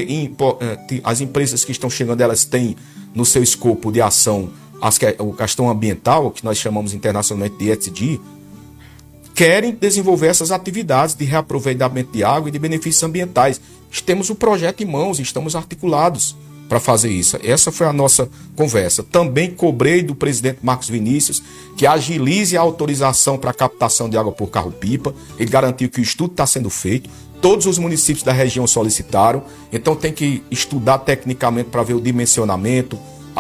as empresas que estão chegando, elas têm no seu escopo de ação a questão ambiental, que nós chamamos internacionalmente de ESG, querem desenvolver essas atividades de reaproveitamento de água e de benefícios ambientais. Temos o projeto em mãos, estamos articulados para fazer isso. Essa foi a nossa conversa. Também cobrei do presidente Marcos Vinícius que agilize a autorização para a captação de água por carro-pipa. Ele garantiu que o estudo está sendo feito. Todos os municípios da região solicitaram. Então tem que estudar tecnicamente para ver o dimensionamento,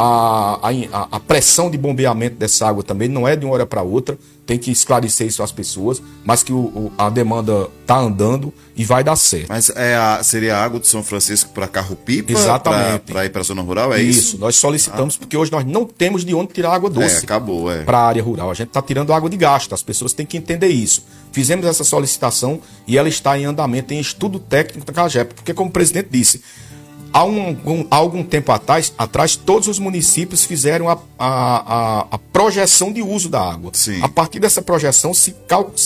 a pressão de bombeamento dessa água também não é de uma hora para outra, tem que esclarecer isso às pessoas, mas que a demanda está andando e vai dar certo. Mas seria a água de São Francisco para carro-pipa? Exatamente. Para ir para a zona rural, é isso? Isso, nós solicitamos porque hoje nós não temos de onde tirar água doce para a área rural. A gente está tirando água de gasto, as pessoas têm que entender isso. Fizemos essa solicitação e ela está em andamento, em estudo técnico da Cagepa, porque como o presidente disse, há algum tempo atrás, todos os municípios fizeram a projeção de uso da água. Sim. A partir dessa projeção se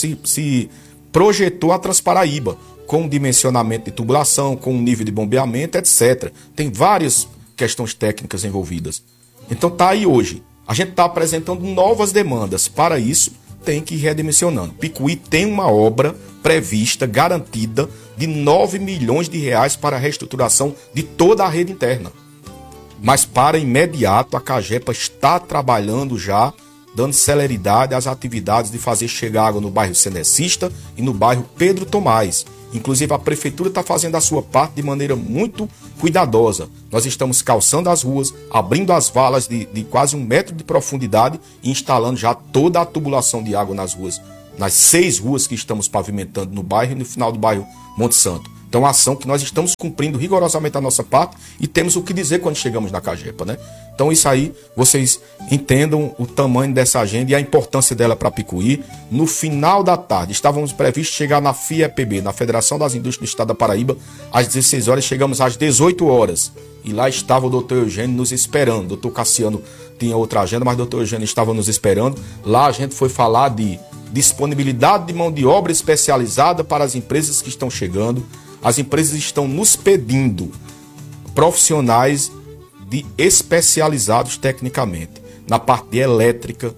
projetou a Transparaíba, com dimensionamento de tubulação, com nível de bombeamento, etc. Tem várias questões técnicas envolvidas. Então tá aí hoje. A gente está apresentando novas demandas. Para isso, tem que ir redimensionando. Picuí tem uma obra prevista, garantida, de 9 milhões de reais para a reestruturação de toda a rede interna. Mas para imediato, a Cagepa está trabalhando já, dando celeridade às atividades de fazer chegar água no bairro Cenecista e no bairro Pedro Tomás. Inclusive, a prefeitura está fazendo a sua parte de maneira muito cuidadosa. Nós estamos calçando as ruas, abrindo as valas de quase 1 metro de profundidade e instalando já toda a tubulação de água nas ruas, nas 6 ruas que estamos pavimentando no bairro e no final do bairro Monte Santo. Então, a ação que nós estamos cumprindo rigorosamente a nossa parte e temos o que dizer quando chegamos na Cagepa, né? Então, isso aí, vocês entendam o tamanho dessa agenda e a importância dela para Picuí. No final da tarde, estávamos previstos chegar na FIEPB, na Federação das Indústrias do Estado da Paraíba, às 16 horas, chegamos às 18 horas. E lá estava o doutor Eugênio nos esperando. O doutor Cassiano tinha outra agenda, mas o doutor Eugênio estava nos esperando. Lá a gente foi falar de disponibilidade de mão de obra especializada para as empresas que estão chegando. As empresas estão nos pedindo profissionais especializados tecnicamente, na parte de elétrica,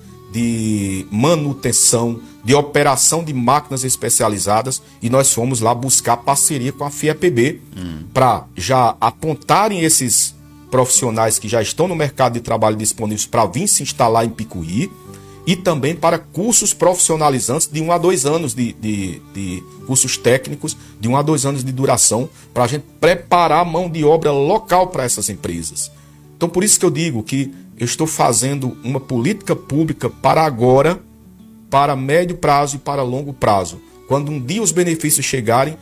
de manutenção, de operação de máquinas especializadas, e nós fomos lá buscar parceria com a FIEPB para já apontarem esses profissionais que já estão no mercado de trabalho disponíveis para vir se instalar em Picuí, e também para cursos profissionalizantes de 1 a 2 anos de cursos técnicos, de 1 a 2 anos de duração, para a gente preparar a mão de obra local para essas empresas. Então, por isso que eu digo que eu estou fazendo uma política pública para agora, para médio prazo e para longo prazo. Quando um dia os benefícios chegarem,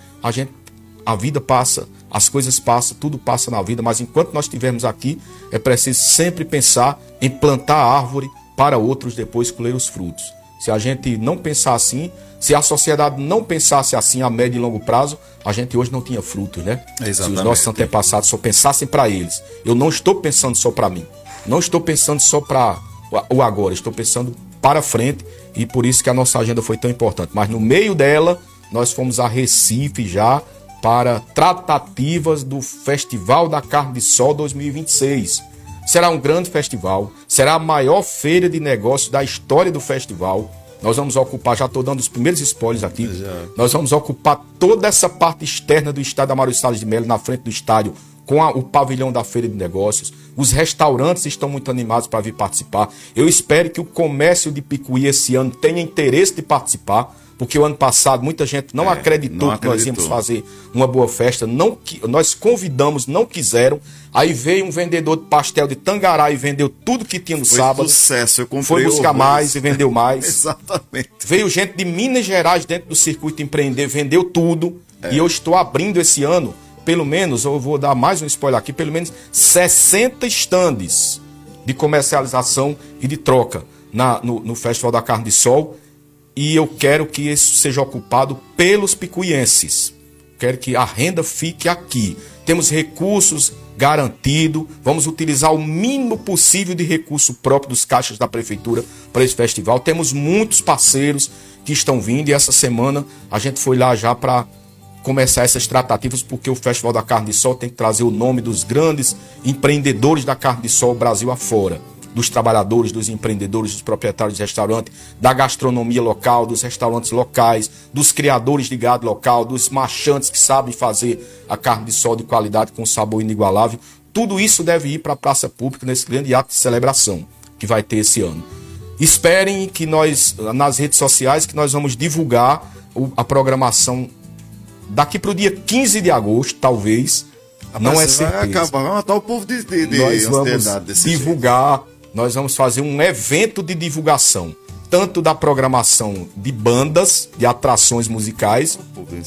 a vida passa, as coisas passam, tudo passa na vida, mas enquanto nós estivermos aqui, é preciso sempre pensar em plantar árvore para outros depois colher os frutos. Se a gente não pensar assim, se a sociedade não pensasse assim a médio e longo prazo, a gente hoje não tinha frutos, né? Exatamente. Se os nossos antepassados só pensassem para eles. Eu não estou pensando só para mim. Não estou pensando só para o agora. Estou pensando para frente, e por isso que a nossa agenda foi tão importante. Mas no meio dela, nós fomos a Recife já para tratativas do Festival da Carne de Sol 2026. Será um grande festival, será a maior feira de negócios da história do festival. Nós vamos ocupar, já estou dando os primeiros spoilers aqui, nós vamos ocupar toda essa parte externa do estádio Amaro Salles de Melo, na frente do estádio, com o pavilhão da feira de negócios. Os restaurantes estão muito animados para vir participar. Eu espero que o comércio de Picuí esse ano tenha interesse de participar, porque o ano passado muita gente não acreditou que nós íamos fazer uma boa festa. Nós convidamos, não quiseram. Aí veio um vendedor de pastel de Tangará e vendeu tudo que tinha no sábado. Foi sucesso, eu comprei. Foi buscar mais e vendeu mais. Exatamente. Veio gente de Minas Gerais dentro do circuito empreender, vendeu tudo. E eu estou abrindo esse ano, pelo menos, eu vou dar mais um spoiler aqui, pelo menos 60 estandes de comercialização e de troca no Festival da Carne de Sol. E eu quero que isso seja ocupado pelos picuienses. Quero que a renda fique aqui. Temos recursos garantidos. Vamos utilizar o mínimo possível de recurso próprio dos caixas da prefeitura para esse festival. Temos muitos parceiros que estão vindo. E essa semana a gente foi lá já para começar essas tratativas, porque o Festival da Carne de Sol tem que trazer o nome dos grandes empreendedores da carne de sol Brasil afora. Dos trabalhadores, dos empreendedores, dos proprietários de restaurante, da gastronomia local, dos restaurantes locais, dos criadores de gado local, dos machantes que sabem fazer a carne de sol de qualidade com sabor inigualável. Tudo isso deve ir para a praça pública nesse grande ato de celebração que vai ter esse ano. Esperem que nós, nas redes sociais, que nós vamos divulgar a programação daqui para o dia 15 de agosto, talvez. Não é certeza. Vai acabar, vai matar o povo de nós vamos divulgar. Nós vamos fazer um evento de divulgação, tanto da programação de bandas, de atrações musicais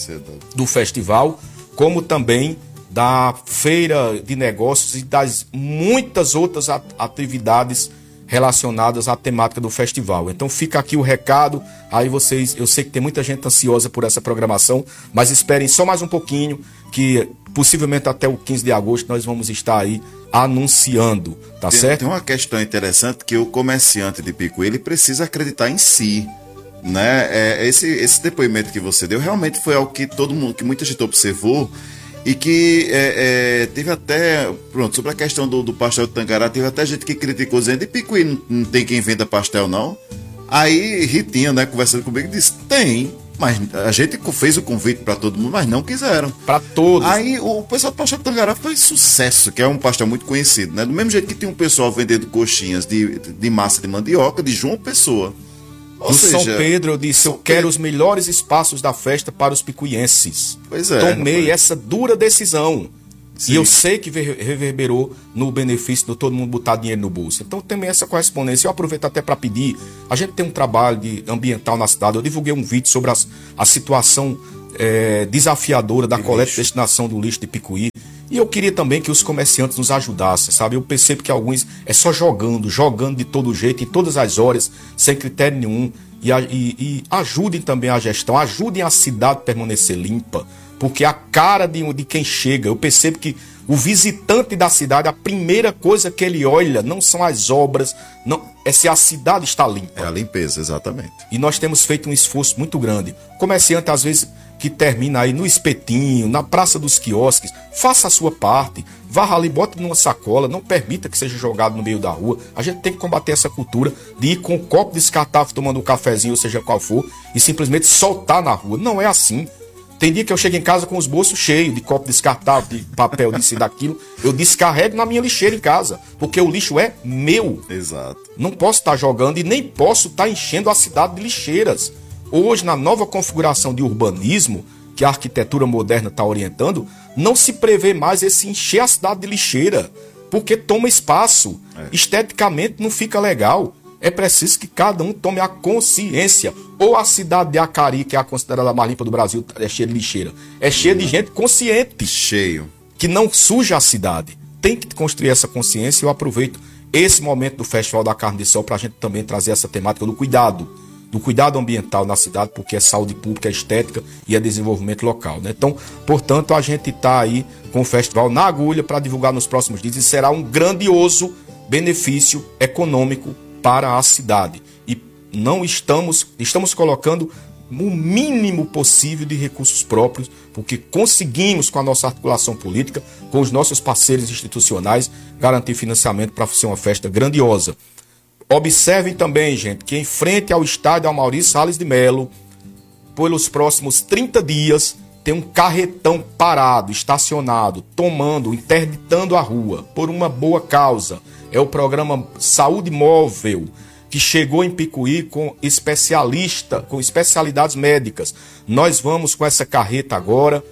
do festival, como também da feira de negócios e das muitas outras atividades relacionadas à temática do festival. Então fica aqui o recado, aí vocês, eu sei que tem muita gente ansiosa por essa programação, mas esperem só mais um pouquinho, que possivelmente até o 15 de agosto nós vamos estar aí anunciando, tá certo? Tem uma questão interessante que o comerciante de Picuí, ele precisa acreditar em si, né? Esse depoimento que você deu realmente foi algo que todo mundo, que muita gente observou. E que teve até, pronto, sobre a questão do pastel de Tangará, teve até gente que criticou, dizendo, e Picuí não tem quem venda pastel, não? Aí Ritinha, né, conversando comigo, disse, tem, mas a gente fez o convite para todo mundo, mas não quiseram. Para todos. Aí o pessoal do pastel de Tangará foi sucesso, que é um pastel muito conhecido, né? Do mesmo jeito que tem um pessoal vendendo coxinhas de massa de mandioca, de João Pessoa. No São Pedro, eu disse, eu quero os melhores espaços da festa para os picuienses. Pois é. Tomei essa dura decisão. Sim. E eu sei que reverberou no benefício de todo mundo botar dinheiro no bolso. Então tem essa correspondência. Eu aproveito até para pedir, a gente tem um trabalho ambiental na cidade. Eu divulguei um vídeo sobre a situação desafiadora da coleta e destinação do lixo de Picuí. E eu queria também que os comerciantes nos ajudassem, sabe? Eu percebo que alguns é só jogando de todo jeito, em todas as horas, sem critério nenhum. E ajudem também a gestão, ajudem a cidade a permanecer limpa, porque a cara de quem chega, eu percebo que o visitante da cidade, a primeira coisa que ele olha não são as obras, não, é se a cidade está limpa. É a limpeza, exatamente. E nós temos feito um esforço muito grande. O comerciante, às vezes, que termina aí no espetinho, na praça dos quiosques, faça a sua parte, varra ali, bota numa sacola, não permita que seja jogado no meio da rua. A gente tem que combater essa cultura de ir com um copo descartável tomando um cafezinho, ou seja qual for, e simplesmente soltar na rua. Não é assim. Tem dia que eu chego em casa com os bolsos cheios de copo descartável, de papel, disso e daquilo. Eu descarrego na minha lixeira em casa, porque o lixo é meu. Exato. Não posso estar jogando e nem posso estar enchendo a cidade de lixeiras. Hoje, na nova configuração de urbanismo, que a arquitetura moderna está orientando, não se prevê mais esse encher a cidade de lixeira, porque toma espaço. Esteticamente não fica legal. É preciso que cada um tome a consciência. Ou a cidade de Acari, que é a considerada a mais limpa do Brasil, é cheia de lixeira. É cheia de gente consciente. Cheio. Que não suja a cidade. Tem que construir essa consciência. Eu aproveito esse momento do Festival da Carne de Sol para a gente também trazer essa temática do cuidado ambiental na cidade, porque é saúde pública, é estética e é desenvolvimento local, né? Então, portanto, a gente está aí com o festival na agulha para divulgar nos próximos dias e será um grandioso benefício econômico para a cidade. E não estamos colocando o mínimo possível de recursos próprios, porque conseguimos, com a nossa articulação política, com os nossos parceiros institucionais, garantir financiamento para ser uma festa grandiosa. Observem também, gente, que em frente ao estádio Amaury Salles de Melo, pelos próximos 30 dias, tem um carretão parado, estacionado, interditando a rua, por uma boa causa. É o programa Saúde Móvel, que chegou em Picuí com especialidades médicas. Nós vamos com essa carreta agora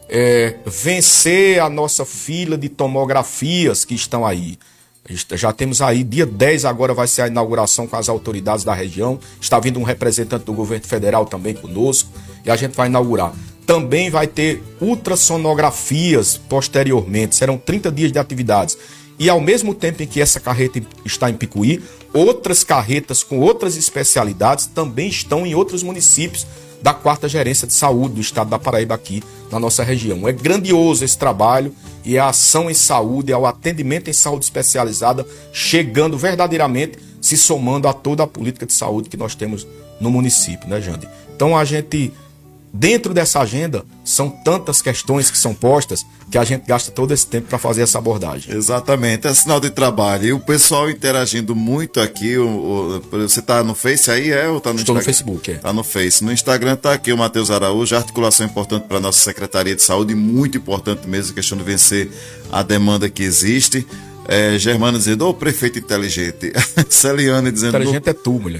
vencer a nossa fila de tomografias que estão aí. Já temos aí, dia 10 agora vai ser a inauguração com as autoridades da região. Está vindo um representante do governo federal também conosco e a gente vai inaugurar. Também vai ter ultrassonografias posteriormente, serão 30 dias de atividades. E ao mesmo tempo em que essa carreta está em Picuí, outras carretas com outras especialidades também estão em outros municípios da 4ª Gerência de Saúde do estado da Paraíba aqui na nossa região. É grandioso esse trabalho e a ação em saúde, o atendimento em saúde especializada chegando verdadeiramente, se somando a toda a política de saúde que nós temos no município, né, Jande? Então a gente, dentro dessa agenda, são tantas questões que são postas que a gente gasta todo esse tempo para fazer essa abordagem. Exatamente, é sinal de trabalho. E o pessoal interagindo muito aqui. Você está no Face aí, ou está no Instagram? Estou no Facebook, Está no Face. No Instagram está aqui o Matheus Araújo, articulação importante para a nossa Secretaria de Saúde, muito importante mesmo, a questão de vencer a demanda que existe. Germano dizendo, prefeito inteligente. Celiane dizendo... Inteligente é tu, mulher.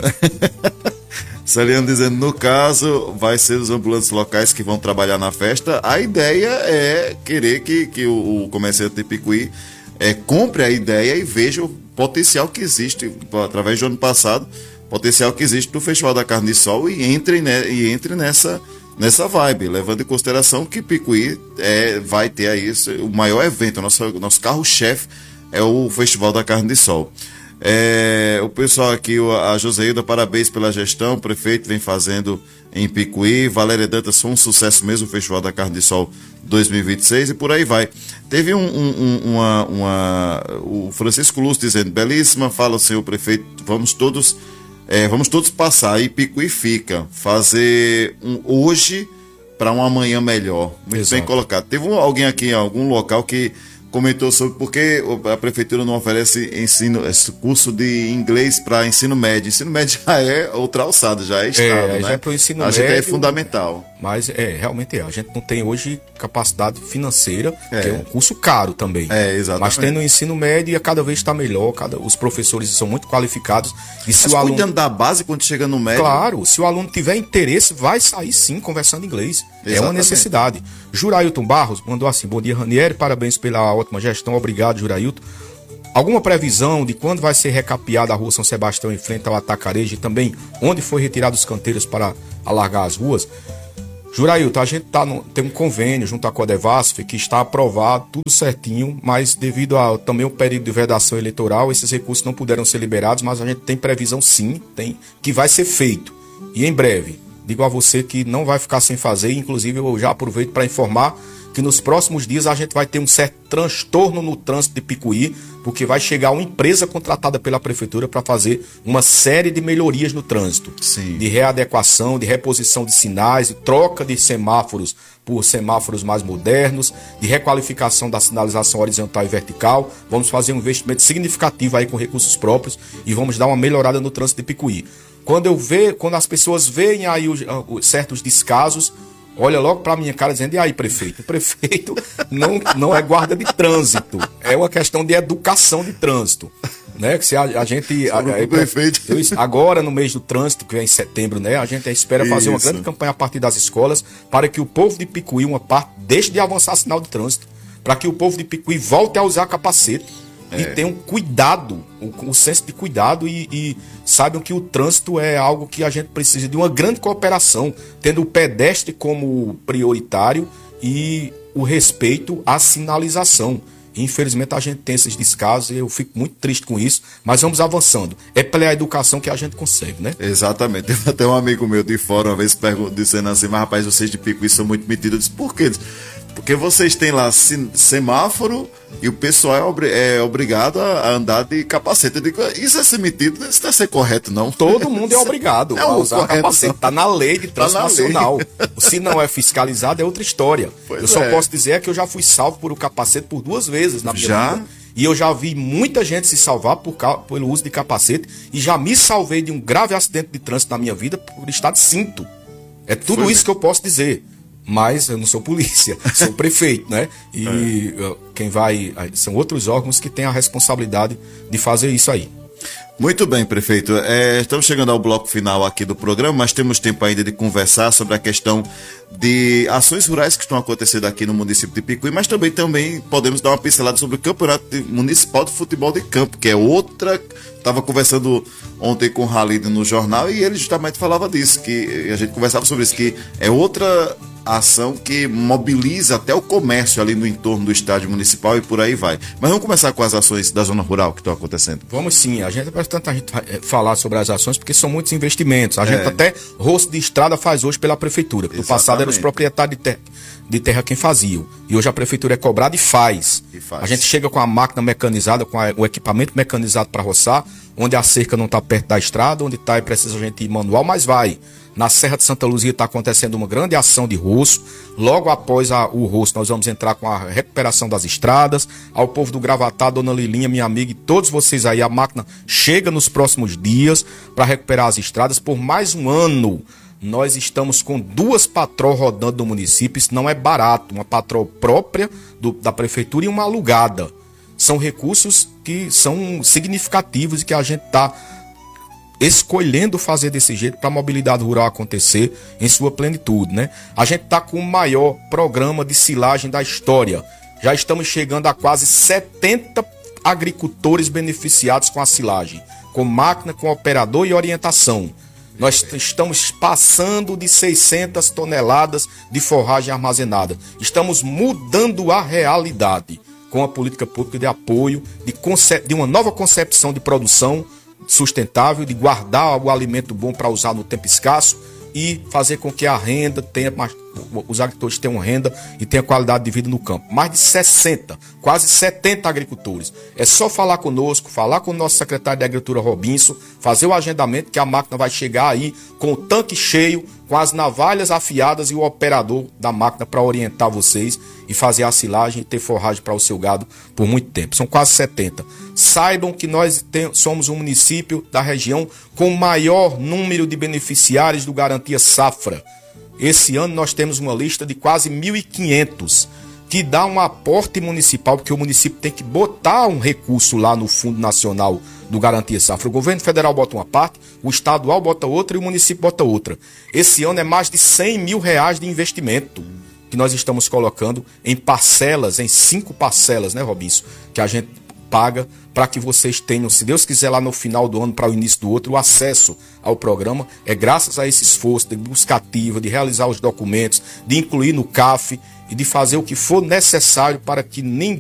Celiano dizendo, no caso, vai ser os ambulantes locais que vão trabalhar na festa. A ideia é querer que o comerciante de Picuí compre a ideia e veja o potencial que existe, através do ano passado, potencial que existe do Festival da Carne de Sol e entre nessa vibe, levando em consideração que Picuí vai ter aí o maior evento, nosso carro-chefe é o Festival da Carne de Sol. O pessoal aqui, a Joseilda, parabéns pela gestão, o prefeito vem fazendo em Picuí. Valéria Dantas, foi um sucesso mesmo o Festival da Carne de Sol 2026 e por aí vai. Teve o Francisco Lúcio dizendo, belíssima, fala o senhor prefeito, vamos todos passar e Picuí fica, fazer hoje para um amanhã melhor. Muito Exato. bem colocado. Teve alguém aqui em algum local que comentou sobre por que a prefeitura não oferece esse curso de inglês para ensino médio. Ensino médio já é outra alçada, já é estado, né? Já é pro ensino Acho que é médio, fundamental. Mas realmente a gente não tem hoje capacidade financeira, que é um curso caro também. Exatamente. Mas tendo o ensino médio, cada vez está melhor, os professores são muito qualificados. E se o aluno cuidando da base quando chega no médio. Claro, se o aluno tiver interesse, vai sair sim conversando inglês. Exatamente. É uma necessidade. Jurailton Barros mandou assim: bom dia, Ranieri, parabéns pela ótima gestão, obrigado, Jurailton. Alguma previsão de quando vai ser recapeada a rua São Sebastião em frente ao Atacarejo e também onde foi retirado os canteiros para alargar as ruas? Jurailton, a gente tem um convênio junto à Codevasf que está aprovado, tudo certinho, mas devido a também o período de vedação eleitoral, esses recursos não puderam ser liberados, mas a gente tem previsão sim, que vai ser feito. E em breve, digo a você que não vai ficar sem fazer, inclusive eu já aproveito para informar que nos próximos dias a gente vai ter um certo transtorno no trânsito de Picuí, porque vai chegar uma empresa contratada pela prefeitura para fazer uma série de melhorias no trânsito. Sim. De readequação, de reposição de sinais, de troca de semáforos por semáforos mais modernos, de requalificação da sinalização horizontal e vertical. Vamos fazer um investimento significativo aí com recursos próprios e vamos dar uma melhorada no trânsito de Picuí. Quando as pessoas veem aí certos descasos, olha logo pra minha cara dizendo, e aí, prefeito? O prefeito não é guarda de trânsito. É uma questão de educação de trânsito. Né? Que se a gente... prefeito. Agora, no mês do trânsito, que é em setembro, né? A gente espera fazer uma grande campanha a partir das escolas para que o povo de Picuí, uma parte, deixe de avançar sinal de trânsito. Para que o povo de Picuí volte a usar capacete. E tenham cuidado, o senso de cuidado e saibam que o trânsito é algo que a gente precisa de uma grande cooperação, tendo o pedestre como prioritário e o respeito à sinalização. Infelizmente a gente tem esses descasos e eu fico muito triste com isso, mas vamos avançando. É pela educação que a gente consegue, né? Exatamente. Teve até um amigo meu de fora uma vez dizendo assim, mas rapaz, vocês de Picuí são muito metidos. Eu disse, por quê? Porque vocês têm lá semáforo e o pessoal é obrigado a andar de capacete. Eu digo, isso é ser metido, isso não é ser correto, não. Todo mundo é obrigado a usar capacete. Está na lei de trânsito nacional. Se não é fiscalizado, é outra história. Eu só posso dizer que eu já fui salvo por o capacete por 2 vezes na minha vida. E eu já vi muita gente se salvar pelo uso de capacete e já me salvei de um grave acidente de trânsito na minha vida por estar de cinto. É tudo isso que eu posso dizer. Mas eu não sou polícia, sou prefeito, né? E quem vai... São outros órgãos que têm a responsabilidade de fazer isso aí. Muito bem, prefeito. Estamos chegando ao bloco final aqui do programa, mas temos tempo ainda de conversar sobre a questão de ações rurais que estão acontecendo aqui no município de Picuí, mas também podemos dar uma pincelada sobre o Campeonato Municipal de Futebol de Campo, que é outra... Estava conversando ontem com o Halid no jornal e ele justamente falava disso, que a gente conversava sobre isso, que é outra ação que mobiliza até o comércio ali no entorno do estádio municipal e por aí vai. Mas vamos começar com as ações da zona rural que estão acontecendo. Vamos sim, a gente falar sobre as ações porque são muitos investimentos. A gente até rosto de estrada faz hoje pela prefeitura. No passado eram os proprietários de terra quem faziam. E hoje a prefeitura é cobrada e faz. A gente chega com a máquina mecanizada, com o equipamento mecanizado para roçar, onde a cerca não está perto da estrada, onde está e precisa a gente ir manual, mas vai. Na Serra de Santa Luzia está acontecendo uma grande ação de roço. Logo após o roço, nós vamos entrar com a recuperação das estradas. Ao povo do Gravatá, Dona Lilinha, minha amiga, e todos vocês aí, a máquina chega nos próximos dias para recuperar as estradas. Por mais um ano, nós estamos com 2 patrol rodando no município. Isso não é barato, uma patrol própria da prefeitura e uma alugada. São recursos que são significativos e que a gente está escolhendo fazer desse jeito para a mobilidade rural acontecer em sua plenitude, né? A gente está com o maior programa de silagem da história. Já estamos chegando a quase 70 agricultores beneficiados com a silagem, com máquina, com operador e orientação. Nós estamos passando de 600 toneladas de forragem armazenada. Estamos mudando a realidade. com a política pública de apoio, de uma nova concepção de produção sustentável, de guardar o alimento bom para usar no tempo escasso e fazer com que a renda tenha mais, os agricultores tenham renda e tenham qualidade de vida no campo. Mais de 60, quase 70 agricultores. É só falar conosco, falar com o nosso secretário de Agricultura, Robinson, fazer o agendamento que a máquina vai chegar aí com o tanque cheio, com as navalhas afiadas e o operador da máquina para orientar vocês e fazer a silagem e ter forragem para o seu gado por muito tempo. São quase 70. Saibam que nós somos um município da região com o maior número de beneficiários do Garantia Safra. Esse ano nós temos uma lista de quase 1.500, que dá um aporte municipal, porque o município tem que botar um recurso lá no Fundo Nacional do Garantia Safra. O governo federal bota uma parte, o estadual bota outra e o município bota outra. Esse ano é mais de 100 mil reais de investimento que nós estamos colocando em parcelas, em 5 parcelas, né, Robinson? Que a gente paga para que vocês tenham, se Deus quiser, lá no final do ano, para o início do outro, o acesso ao programa. É graças a esse esforço de busca ativa, de realizar os documentos, de incluir no CAF e de fazer o que for necessário para que ninguém